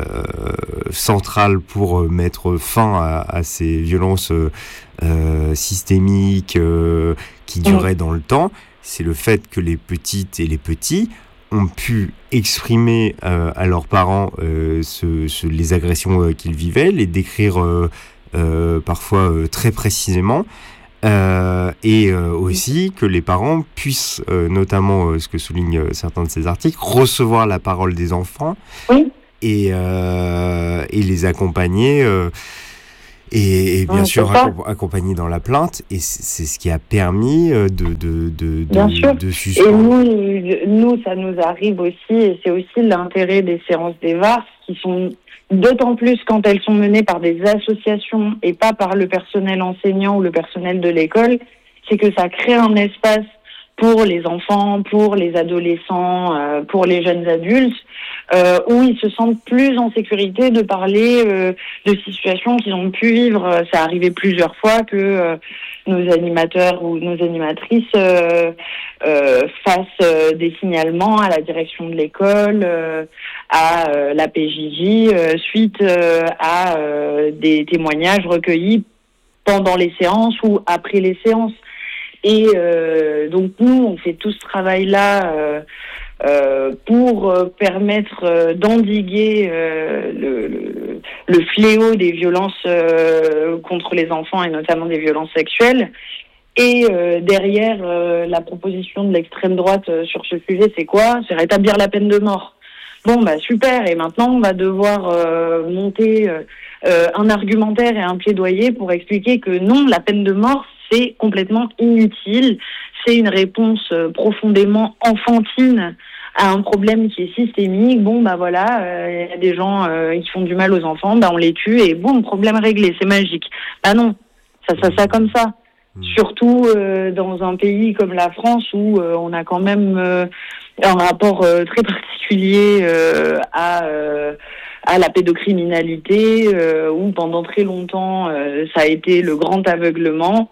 central pour mettre fin à, à ces violences euh, systémiques euh, qui duraient dans le temps, c'est le fait que les petites et les petits ont pu exprimer euh, à leurs parents euh, ce, ce, les agressions euh, qu'ils vivaient, les décrire euh, euh, parfois euh, très précisément, euh, et euh, aussi que les parents puissent, euh, notamment euh, ce que soulignent euh, certains de ces articles, recevoir la parole des enfants oui. et, euh, et les accompagner. Euh, Et, et bien ouais, sûr accompagné dans la plainte, et c'est, c'est ce qui a permis de de de bien de, sûr. de suspendre. Et nous, nous, ça nous arrive aussi, et c'est aussi l'intérêt des séances des V A R S, qui sont d'autant plus quand elles sont menées par des associations et pas par le personnel enseignant ou le personnel de l'école, c'est que ça crée un espace pour les enfants, pour les adolescents, euh, pour les jeunes adultes, euh, où ils se sentent plus en sécurité de parler euh, de situations qu'ils ont pu vivre. Ça arrivé plusieurs fois que euh, nos animateurs ou nos animatrices euh, euh, fassent euh, des signalements à la direction de l'école, euh, à euh, la P J J, euh, suite euh, à euh, des témoignages recueillis pendant les séances ou après les séances. Et euh, donc nous, on fait tout ce travail-là euh, euh, pour euh, permettre euh, d'endiguer euh, le, le, le fléau des violences euh, contre les enfants et notamment des violences sexuelles. Et euh, derrière, euh, la proposition de l'extrême droite euh, sur ce sujet, c'est quoi ? C'est rétablir la peine de mort. Bon, bah super. Et maintenant, on va devoir euh, monter euh, un argumentaire et un plaidoyer pour expliquer que non, la peine de mort, c'est complètement inutile. C'est une réponse euh, profondément enfantine à un problème qui est systémique. Bon, bah voilà, il euh, y a des gens euh, qui font du mal aux enfants, bah on les tue et bon, problème réglé, c'est magique. Bah non, ça ça ça comme ça. Mmh. Surtout euh, dans un pays comme la France où euh, on a quand même euh, un rapport euh, très particulier euh, à euh, à la pédocriminalité, euh, où pendant très longtemps euh, ça a été le grand aveuglement.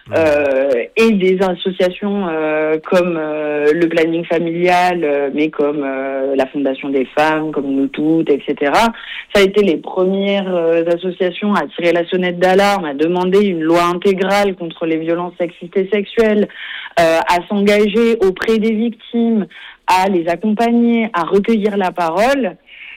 Euh, et des associations euh, comme euh, le planning familial, euh, mais comme euh, la Fondation des femmes, comme Nous Toutes, et cetera. Ça a été les premières euh, associations à tirer la sonnette d'alarme, à demander une loi intégrale contre les violences sexistes et sexuelles, euh, à s'engager auprès des victimes, à les accompagner, à recueillir la parole.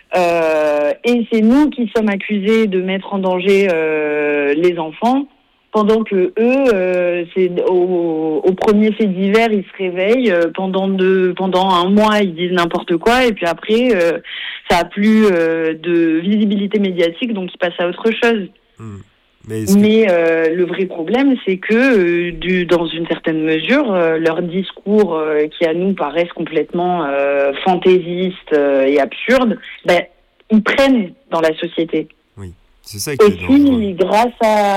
Euh, et c'est nous qui sommes accusés de mettre en danger euh, les enfants. Pendant que eux, euh, c'est au, au premier fait divers, ils se réveillent euh, pendant deux, pendant un mois, ils disent n'importe quoi, et puis après, euh, ça a plus euh, de visibilité médiatique, donc ils passent à autre chose. Mmh. Mais, Mais euh, le vrai problème, c'est que, euh, du, dans une certaine mesure, euh, leurs discours, euh, qui à nous paraissent complètement euh, fantaisistes euh, et absurdes, ben, ils prennent dans la société. C'est ça qui est aussi grâce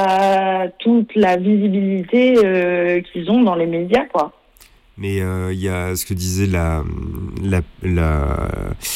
à toute la visibilité euh, qu'ils ont dans les médias, quoi. Mais il euh, y a ce que disait la, la, la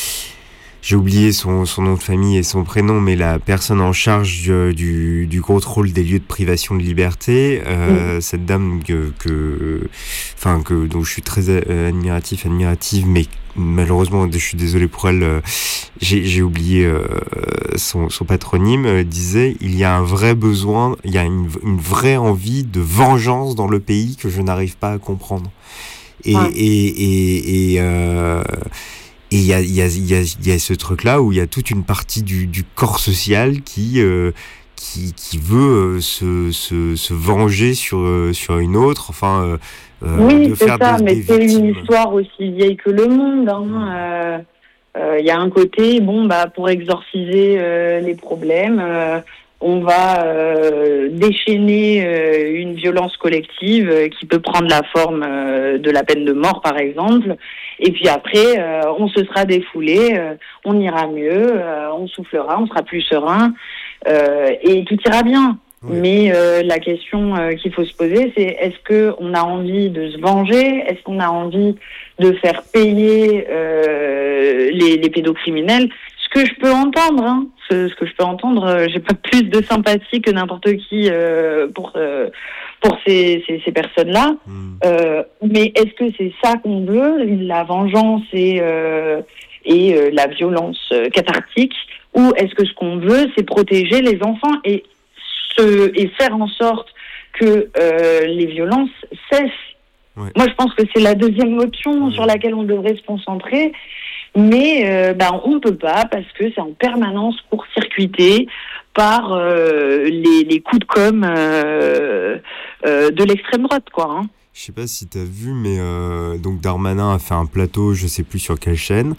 j'ai oublié son, son nom de famille et son prénom, mais la personne en charge du, du, du contrôle des lieux de privation de liberté, euh, mmh. cette dame que, que, enfin que dont je suis très admiratif, admirative, mais malheureusement, je suis désolé pour elle, euh, j'ai, j'ai oublié euh, son, son patronyme, euh, disait il y a un vrai besoin, il y a une, une vraie envie de vengeance dans le pays que je n'arrive pas à comprendre. Et ouais. et et et euh, et il y a il y a il y a il y a ce truc là où il y a toute une partie du du corps social qui euh, qui qui veut euh, se se se venger sur euh, sur une autre, enfin euh, Euh, oui, de c'est faire ça, des, mais des c'est victimes. Une histoire aussi vieille que le monde. Hein. Il euh, euh, y a un côté, bon, bah, pour exorciser euh, les problèmes, euh, on va euh, déchaîner euh, une violence collective euh, qui peut prendre la forme euh, de la peine de mort, par exemple. Et puis après, euh, on se sera défoulé, euh, on ira mieux, euh, on soufflera, on sera plus serein, euh, et tout ira bien. Oui. Mais euh, la question euh, qu'il faut se poser, c'est est-ce qu'on a envie de se venger? Est-ce qu'on a envie de faire payer euh, les, les pédocriminels? Ce que je peux entendre, hein, ce, ce que je peux entendre, euh, j'ai pas plus de sympathie que n'importe qui euh, pour euh, pour ces, ces, ces personnes-là. Mmh. Euh, mais est-ce que c'est ça qu'on veut, la vengeance et euh, et euh, la violence euh, cathartique, ou est-ce que ce qu'on veut, c'est protéger les enfants et se, et faire en sorte que euh, les violences cessent? Ouais. Moi, je pense que c'est la deuxième option ouais. sur laquelle on devrait se concentrer. Mais euh, ben, on ne peut pas parce que c'est en permanence court-circuité par euh, les, les coups de com' euh, euh, de l'extrême droite, quoi. Hein. Je sais pas si tu as vu, mais euh, donc Darmanin a fait un plateau, je sais plus sur quelle chaîne,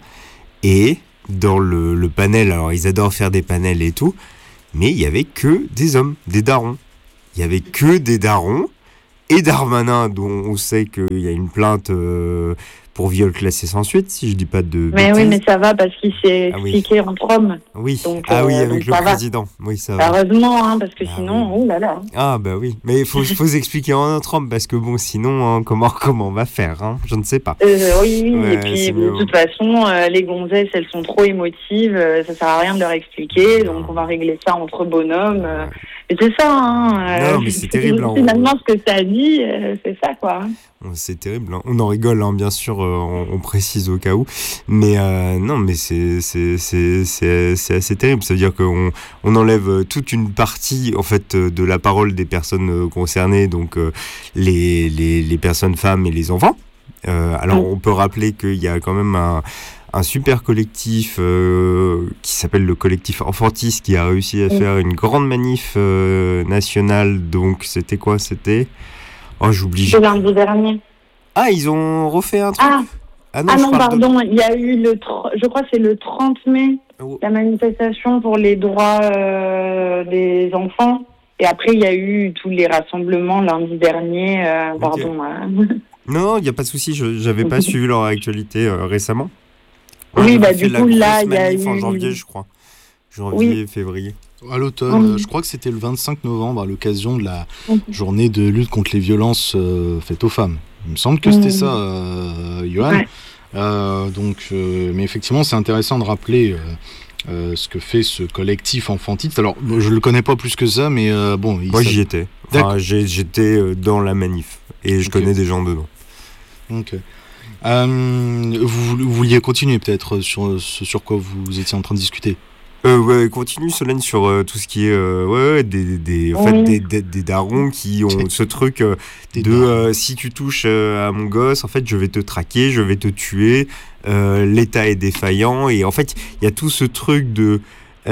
et dans le, le panel, alors ils adorent faire des panels et tout, mais il y avait que des hommes, des darons. Il y avait que des darons, et Darmanin, dont on sait qu'il y a une plainte... Euh, pour viol classé sans suite, si je dis pas de mais bêtises. Oui, mais ça va parce qu'il s'est ah expliqué oui. entre hommes. Oui, donc, ah euh, oui, avec le président. Va. Oui, ça va. Heureusement, hein, parce que ah sinon, oui. oh là là. Ah bah oui, mais il faut, faut expliquer en entre hommes, parce que bon, sinon, hein, comment, comment on va faire hein je ne sais pas. Euh, oui, oui, ouais, et puis de toute façon, euh, les gonzesses, elles sont trop émotives, euh, ça sert à rien de leur expliquer, non. donc on va régler ça entre bonhommes. Euh, et c'est ça, hein. Non, mais c'est terrible. Finalement, ce que ça a dit, euh, c'est ça, quoi. C'est terrible, hein. On en rigole, hein, bien sûr, euh, on, on précise au cas où, mais euh, non, mais c'est c'est c'est c'est c'est assez terrible. Ça veut dire qu'on on enlève toute une partie en fait de la parole des personnes concernées, donc euh, les les les personnes femmes et les enfants. Euh, alors on peut rappeler qu'il y a quand même un un super collectif euh, qui s'appelle le collectif Enfantis qui a réussi à faire une grande manif euh, nationale. Donc c'était quoi? C'était Oh, j'oublie. C'est lundi dernier. Ah, ils ont refait un truc. Ah, ah non, ah non pardon. De... Il y a eu le, je crois que c'est le trente mai, oh. la manifestation pour les droits euh, des enfants. Et après, il y a eu tous les rassemblements lundi dernier. Euh, okay. Pardon. Euh... Non, il n'y a pas de souci. Je n'avais pas suivi leur actualité euh, récemment. Oui, bah du coup là, il y a eu en janvier, je crois. Janvier, oui. février. À l'automne, mmh. je crois que c'était le vingt-cinq novembre à l'occasion de la mmh. journée de lutte contre les violences euh, faites aux femmes. Il me semble que c'était mmh. ça, euh, Johan. Ouais. Euh, donc, euh, mais effectivement, c'est intéressant de rappeler euh, euh, ce que fait ce collectif Enfantis. Alors, je le connais pas plus que ça, mais euh, bon. Moi, j'y étais. Enfin, j'ai, j'étais dans la manif et je okay. connais des gens dedans. Ok. Euh, vous, vous vouliez continuer peut-être sur ce sur quoi vous étiez en train de discuter? Euh, ouais, continue Solène sur euh, tout ce qui est euh, ouais des des en oui. fait des, des des darons qui ont ce truc euh, de euh, si tu touches euh, à mon gosse en fait je vais te traquer, je vais te tuer, euh, l'État est défaillant et en fait il y a tout ce truc de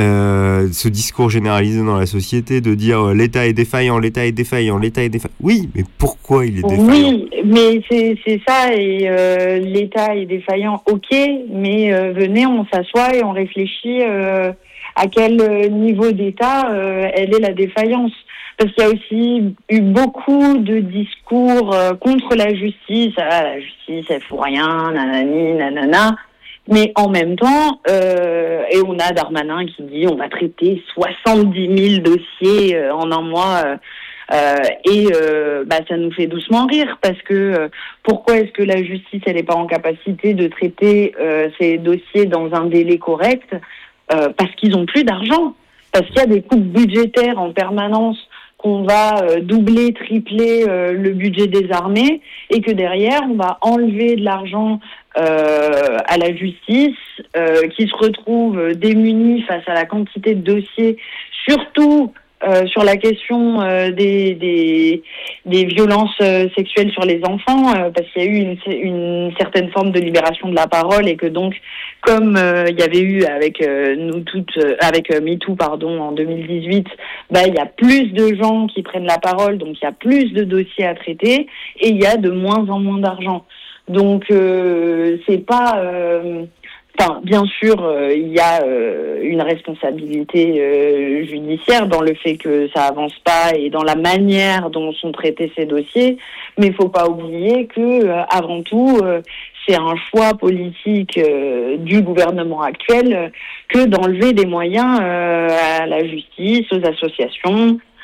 euh, ce discours généralisé dans la société de dire euh, l'État est défaillant, l'État est défaillant, l'État est défaillant. Oui, mais pourquoi il est défaillant? Oui, mais c'est c'est ça et euh, l'État est défaillant. Ok, mais euh, venez, on s'assoit et on réfléchit euh, à quel niveau d'État euh, elle est la défaillance. Parce qu'il y a aussi eu beaucoup de discours euh, contre la justice. Ah, la justice, elle fout rien, nanani, nanana. Mais en même temps, euh, et on a Darmanin qui dit on va traiter soixante-dix mille dossiers euh, en un mois euh, euh, et euh, bah, ça nous fait doucement rire parce que euh, pourquoi est-ce que la justice elle n'est pas en capacité de traiter euh, ces dossiers dans un délai correct? euh, Parce qu'ils ont plus d'argent, parce qu'il y a des coupes budgétaires en permanence, qu'on va euh, doubler, tripler euh, le budget des armées et que derrière on va enlever de l'argent euh, à la justice euh, qui se retrouve démunie face à la quantité de dossiers, surtout euh, sur la question euh, des, des des violences euh, sexuelles sur les enfants, euh, parce qu'il y a eu une, une certaine forme de libération de la parole et que donc comme euh, il y avait eu avec euh, nous toutes euh, avec euh, MeToo pardon en deux mille dix-huit, bah il y a plus de gens qui prennent la parole, donc il y a plus de dossiers à traiter et il y a de moins en moins d'argent. Donc euh, c'est pas euh, Enfin, bien sûr, euh, il y a euh, une responsabilité euh, judiciaire dans le fait que ça avance pas et dans la manière dont sont traités ces dossiers, mais il faut pas oublier que euh, avant tout, euh, c'est un choix politique euh, du gouvernement actuel euh, que d'enlever des moyens euh, à la justice, aux associations,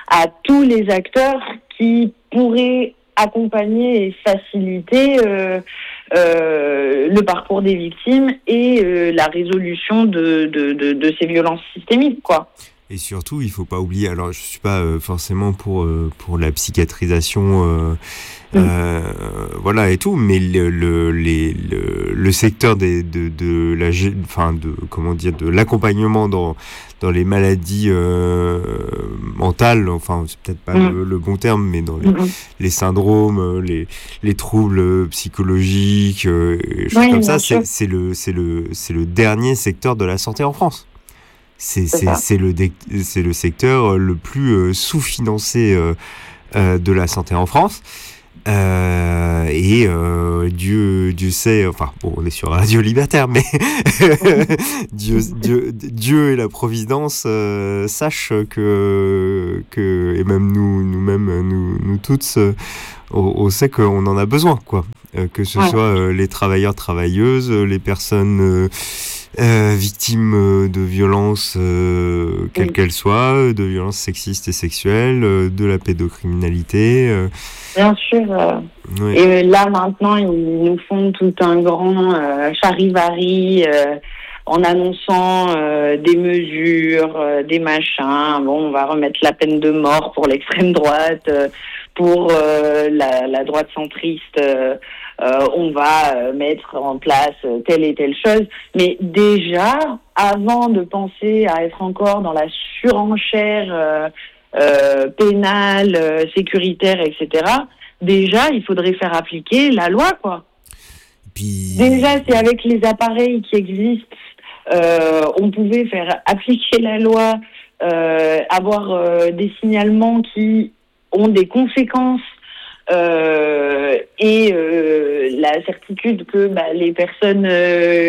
à tous les acteurs qui pourraient accompagner et faciliter euh, euh, le parcours des victimes et euh, la résolution de, de, de, de ces violences systémiques, quoi. Et surtout, il faut pas oublier, alors je suis pas euh, forcément pour euh, pour la psychiatrisation, euh, mmh. euh, voilà et tout, mais le le les, le, le secteur des de de la enfin de comment dire de l'accompagnement dans dans les maladies euh, mentales, enfin c'est peut-être pas mmh. le, le bon terme, mais dans les, mmh. les syndromes, les les troubles psychologiques, euh, et choses oui, comme ça, c'est c'est le c'est le c'est le dernier secteur de la santé en France. C'est, c'est, c'est, le, c'est le secteur le plus euh, sous-financé euh, euh, de la santé en France. Euh, et euh, Dieu, Dieu sait, enfin, bon, on est sur Radio Libertaire, mais Dieu, Dieu, Dieu et la Providence euh, sachent que, que, et même nous, nous-mêmes, nous, nous toutes, euh, on, on sait qu'on en a besoin, quoi. Euh, que ce ouais. soit euh, les travailleurs, travailleuses, les personnes euh, euh, victimes de violences, euh, quelles oui. qu'elles soient, de violences sexistes et sexuelles, euh, de la pédocriminalité. Euh, Bien sûr. Euh, oui. Et là, maintenant, ils nous font tout un grand euh, charivari euh, en annonçant euh, des mesures, euh, des machins. Bon, on va remettre la peine de mort pour l'extrême droite, euh, pour euh, la, la droite centriste. Euh, Euh, on va euh, mettre en place euh, telle et telle chose. Mais déjà, avant de penser à être encore dans la surenchère euh, euh, pénale, euh, sécuritaire, et cetera, déjà, il faudrait faire appliquer la loi, quoi. Puis... Déjà, c'est avec les appareils qui existent, euh, on pouvait faire appliquer la loi, euh, avoir euh, des signalements qui ont des conséquences. Euh, et euh, la certitude que bah, les personnes euh,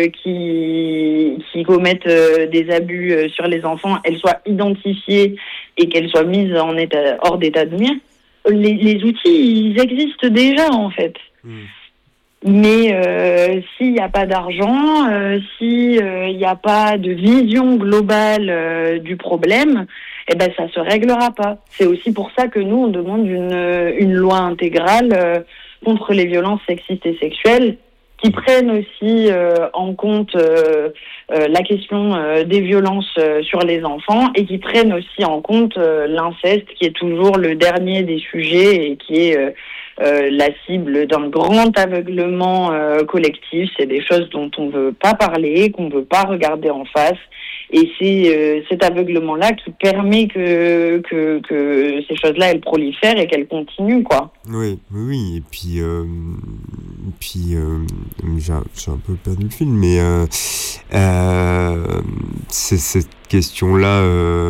qui qui commettent euh, des abus euh, sur les enfants, elles soient identifiées et qu'elles soient mises en état hors d'état de nuire. Les, les outils, ils existent déjà en fait. Mmh. Mais euh, s'il n'y a pas d'argent, euh, s'il n'y a pas de vision globale euh, du problème, eh ben ça se réglera pas. C'est aussi pour ça que nous on demande une une loi intégrale euh, contre les violences sexistes et sexuelles qui prenne aussi euh, en compte euh, euh, la question euh, des violences euh, sur les enfants et qui prenne aussi en compte euh, l'inceste qui est toujours le dernier des sujets et qui est euh, euh, la cible d'un grand aveuglement euh, collectif. C'est des choses dont on veut pas parler, qu'on veut pas regarder en face. Et c'est euh, cet aveuglement-là qui permet que, que, que ces choses-là, elles prolifèrent et qu'elles continuent, quoi. Oui, oui, et puis, euh, et puis euh, j'ai, j'ai un peu perdu le fil, mais euh, euh, c'est cette question-là euh,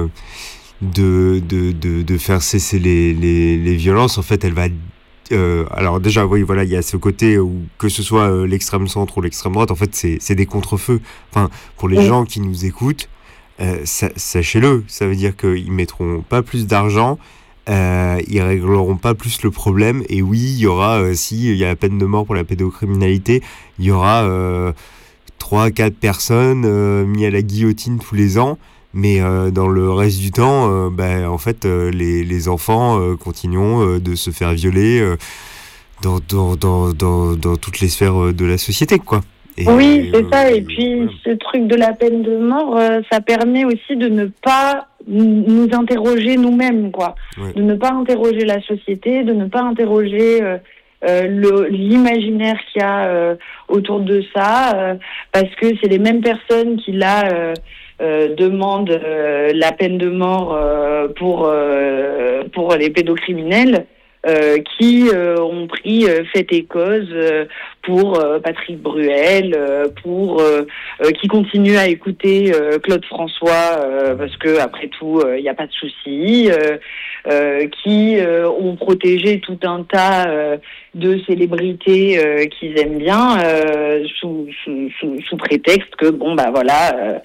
de, de, de, de faire cesser les, les, les violences, en fait, elle va... Euh, alors déjà, oui, voilà, il y a ce côté où que ce soit euh, l'extrême centre ou l'extrême droite, en fait, c'est, c'est des contre-feux. Enfin, pour les oui. gens qui nous écoutent, euh, sa- sachez-le, ça veut dire qu'ils mettront pas plus d'argent, euh, ils régleront pas plus le problème. Et oui, il y aura, euh, si il y a la peine de mort pour la pédocriminalité, il y aura euh, trois, quatre personnes euh, mis à la guillotine tous les ans. Mais euh, dans le reste du temps, euh, bah, en fait, euh, les, les enfants euh, continueront euh, de se faire violer euh, dans, dans, dans, dans, dans toutes les sphères de la société, quoi. Et, oui, c'est euh, ça. Et puis, voilà. Ce truc de la peine de mort, euh, ça permet aussi de ne pas nous interroger nous-mêmes, quoi. Ouais. De ne pas interroger la société, de ne pas interroger... Euh, Euh, le, l'imaginaire qu'il y a euh, autour de ça, euh, parce que c'est les mêmes personnes qui là euh, euh, demandent euh, la peine de mort euh, pour euh, pour les pédocriminels, euh, qui euh, ont pris euh, fait et cause euh, pour euh, Patrick Bruel, euh, pour euh, euh, qui continuent à écouter euh, Claude François euh, parce que après tout il euh, n'y a pas de souci, euh, euh, qui euh, ont protégé tout un tas euh, de célébrités euh, qu'ils aiment bien euh, sous, sous, sous, sous prétexte que bon bah voilà euh,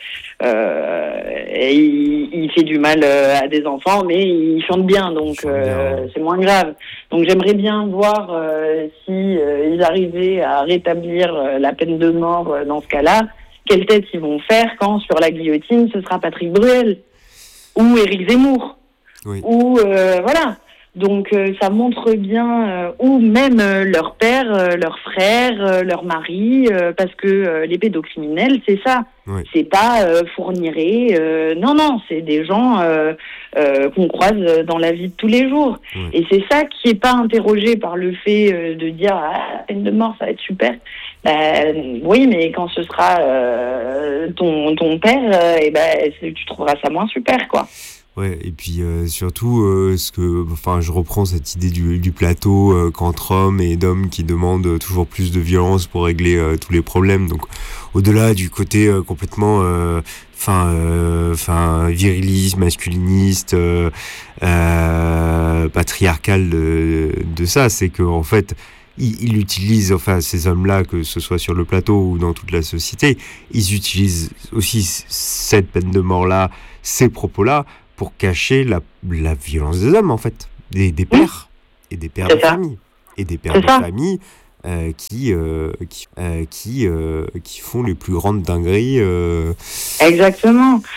euh, il, il fait du mal à des enfants mais il chante bien donc euh, c'est moins grave. Donc j'aimerais bien voir euh, si euh, ils arrivaient à rétablir euh, la peine de mort euh, dans ce cas-là, quelle tête ils vont faire quand sur la guillotine ce sera Patrick Bruel ou Éric Zemmour. Oui. ou euh, voilà. Donc euh, ça montre bien, euh, ou même euh, leur père, euh, leur frère, euh, leur mari, euh, parce que euh, les pédocriminels, c'est ça. Oui. C'est pas euh, fourniré, euh, non, non, c'est des gens euh, euh, qu'on croise dans la vie de tous les jours. Oui. Et c'est ça qui est pas interrogé par le fait euh, de dire ah, la peine de mort, ça va être super. Ben, oui, mais quand ce sera euh, ton, ton père, euh, et ben, tu trouveras ça moins super, quoi. Ouais, et puis euh, surtout, euh, ce que, enfin, je reprends cette idée du, du plateau euh, qu'entre hommes et d'hommes qui demandent toujours plus de violence pour régler euh, tous les problèmes. Donc, au-delà du côté euh, complètement, enfin, euh, enfin, euh, viriliste, masculiniste, euh, euh, patriarcal de, de ça, c'est que en fait, il, il utilise, enfin, ces hommes-là, que ce soit sur le plateau ou dans toute la société, ils utilisent aussi cette peine de mort-là, ces propos-là, pour cacher la, la violence des hommes, en fait, des, des pères, et des pères C'est de ça. famille, et des pères C'est de ça. famille euh, qui, euh, qui, euh, qui, euh, qui font les plus grandes dingueries. Euh... Exactement.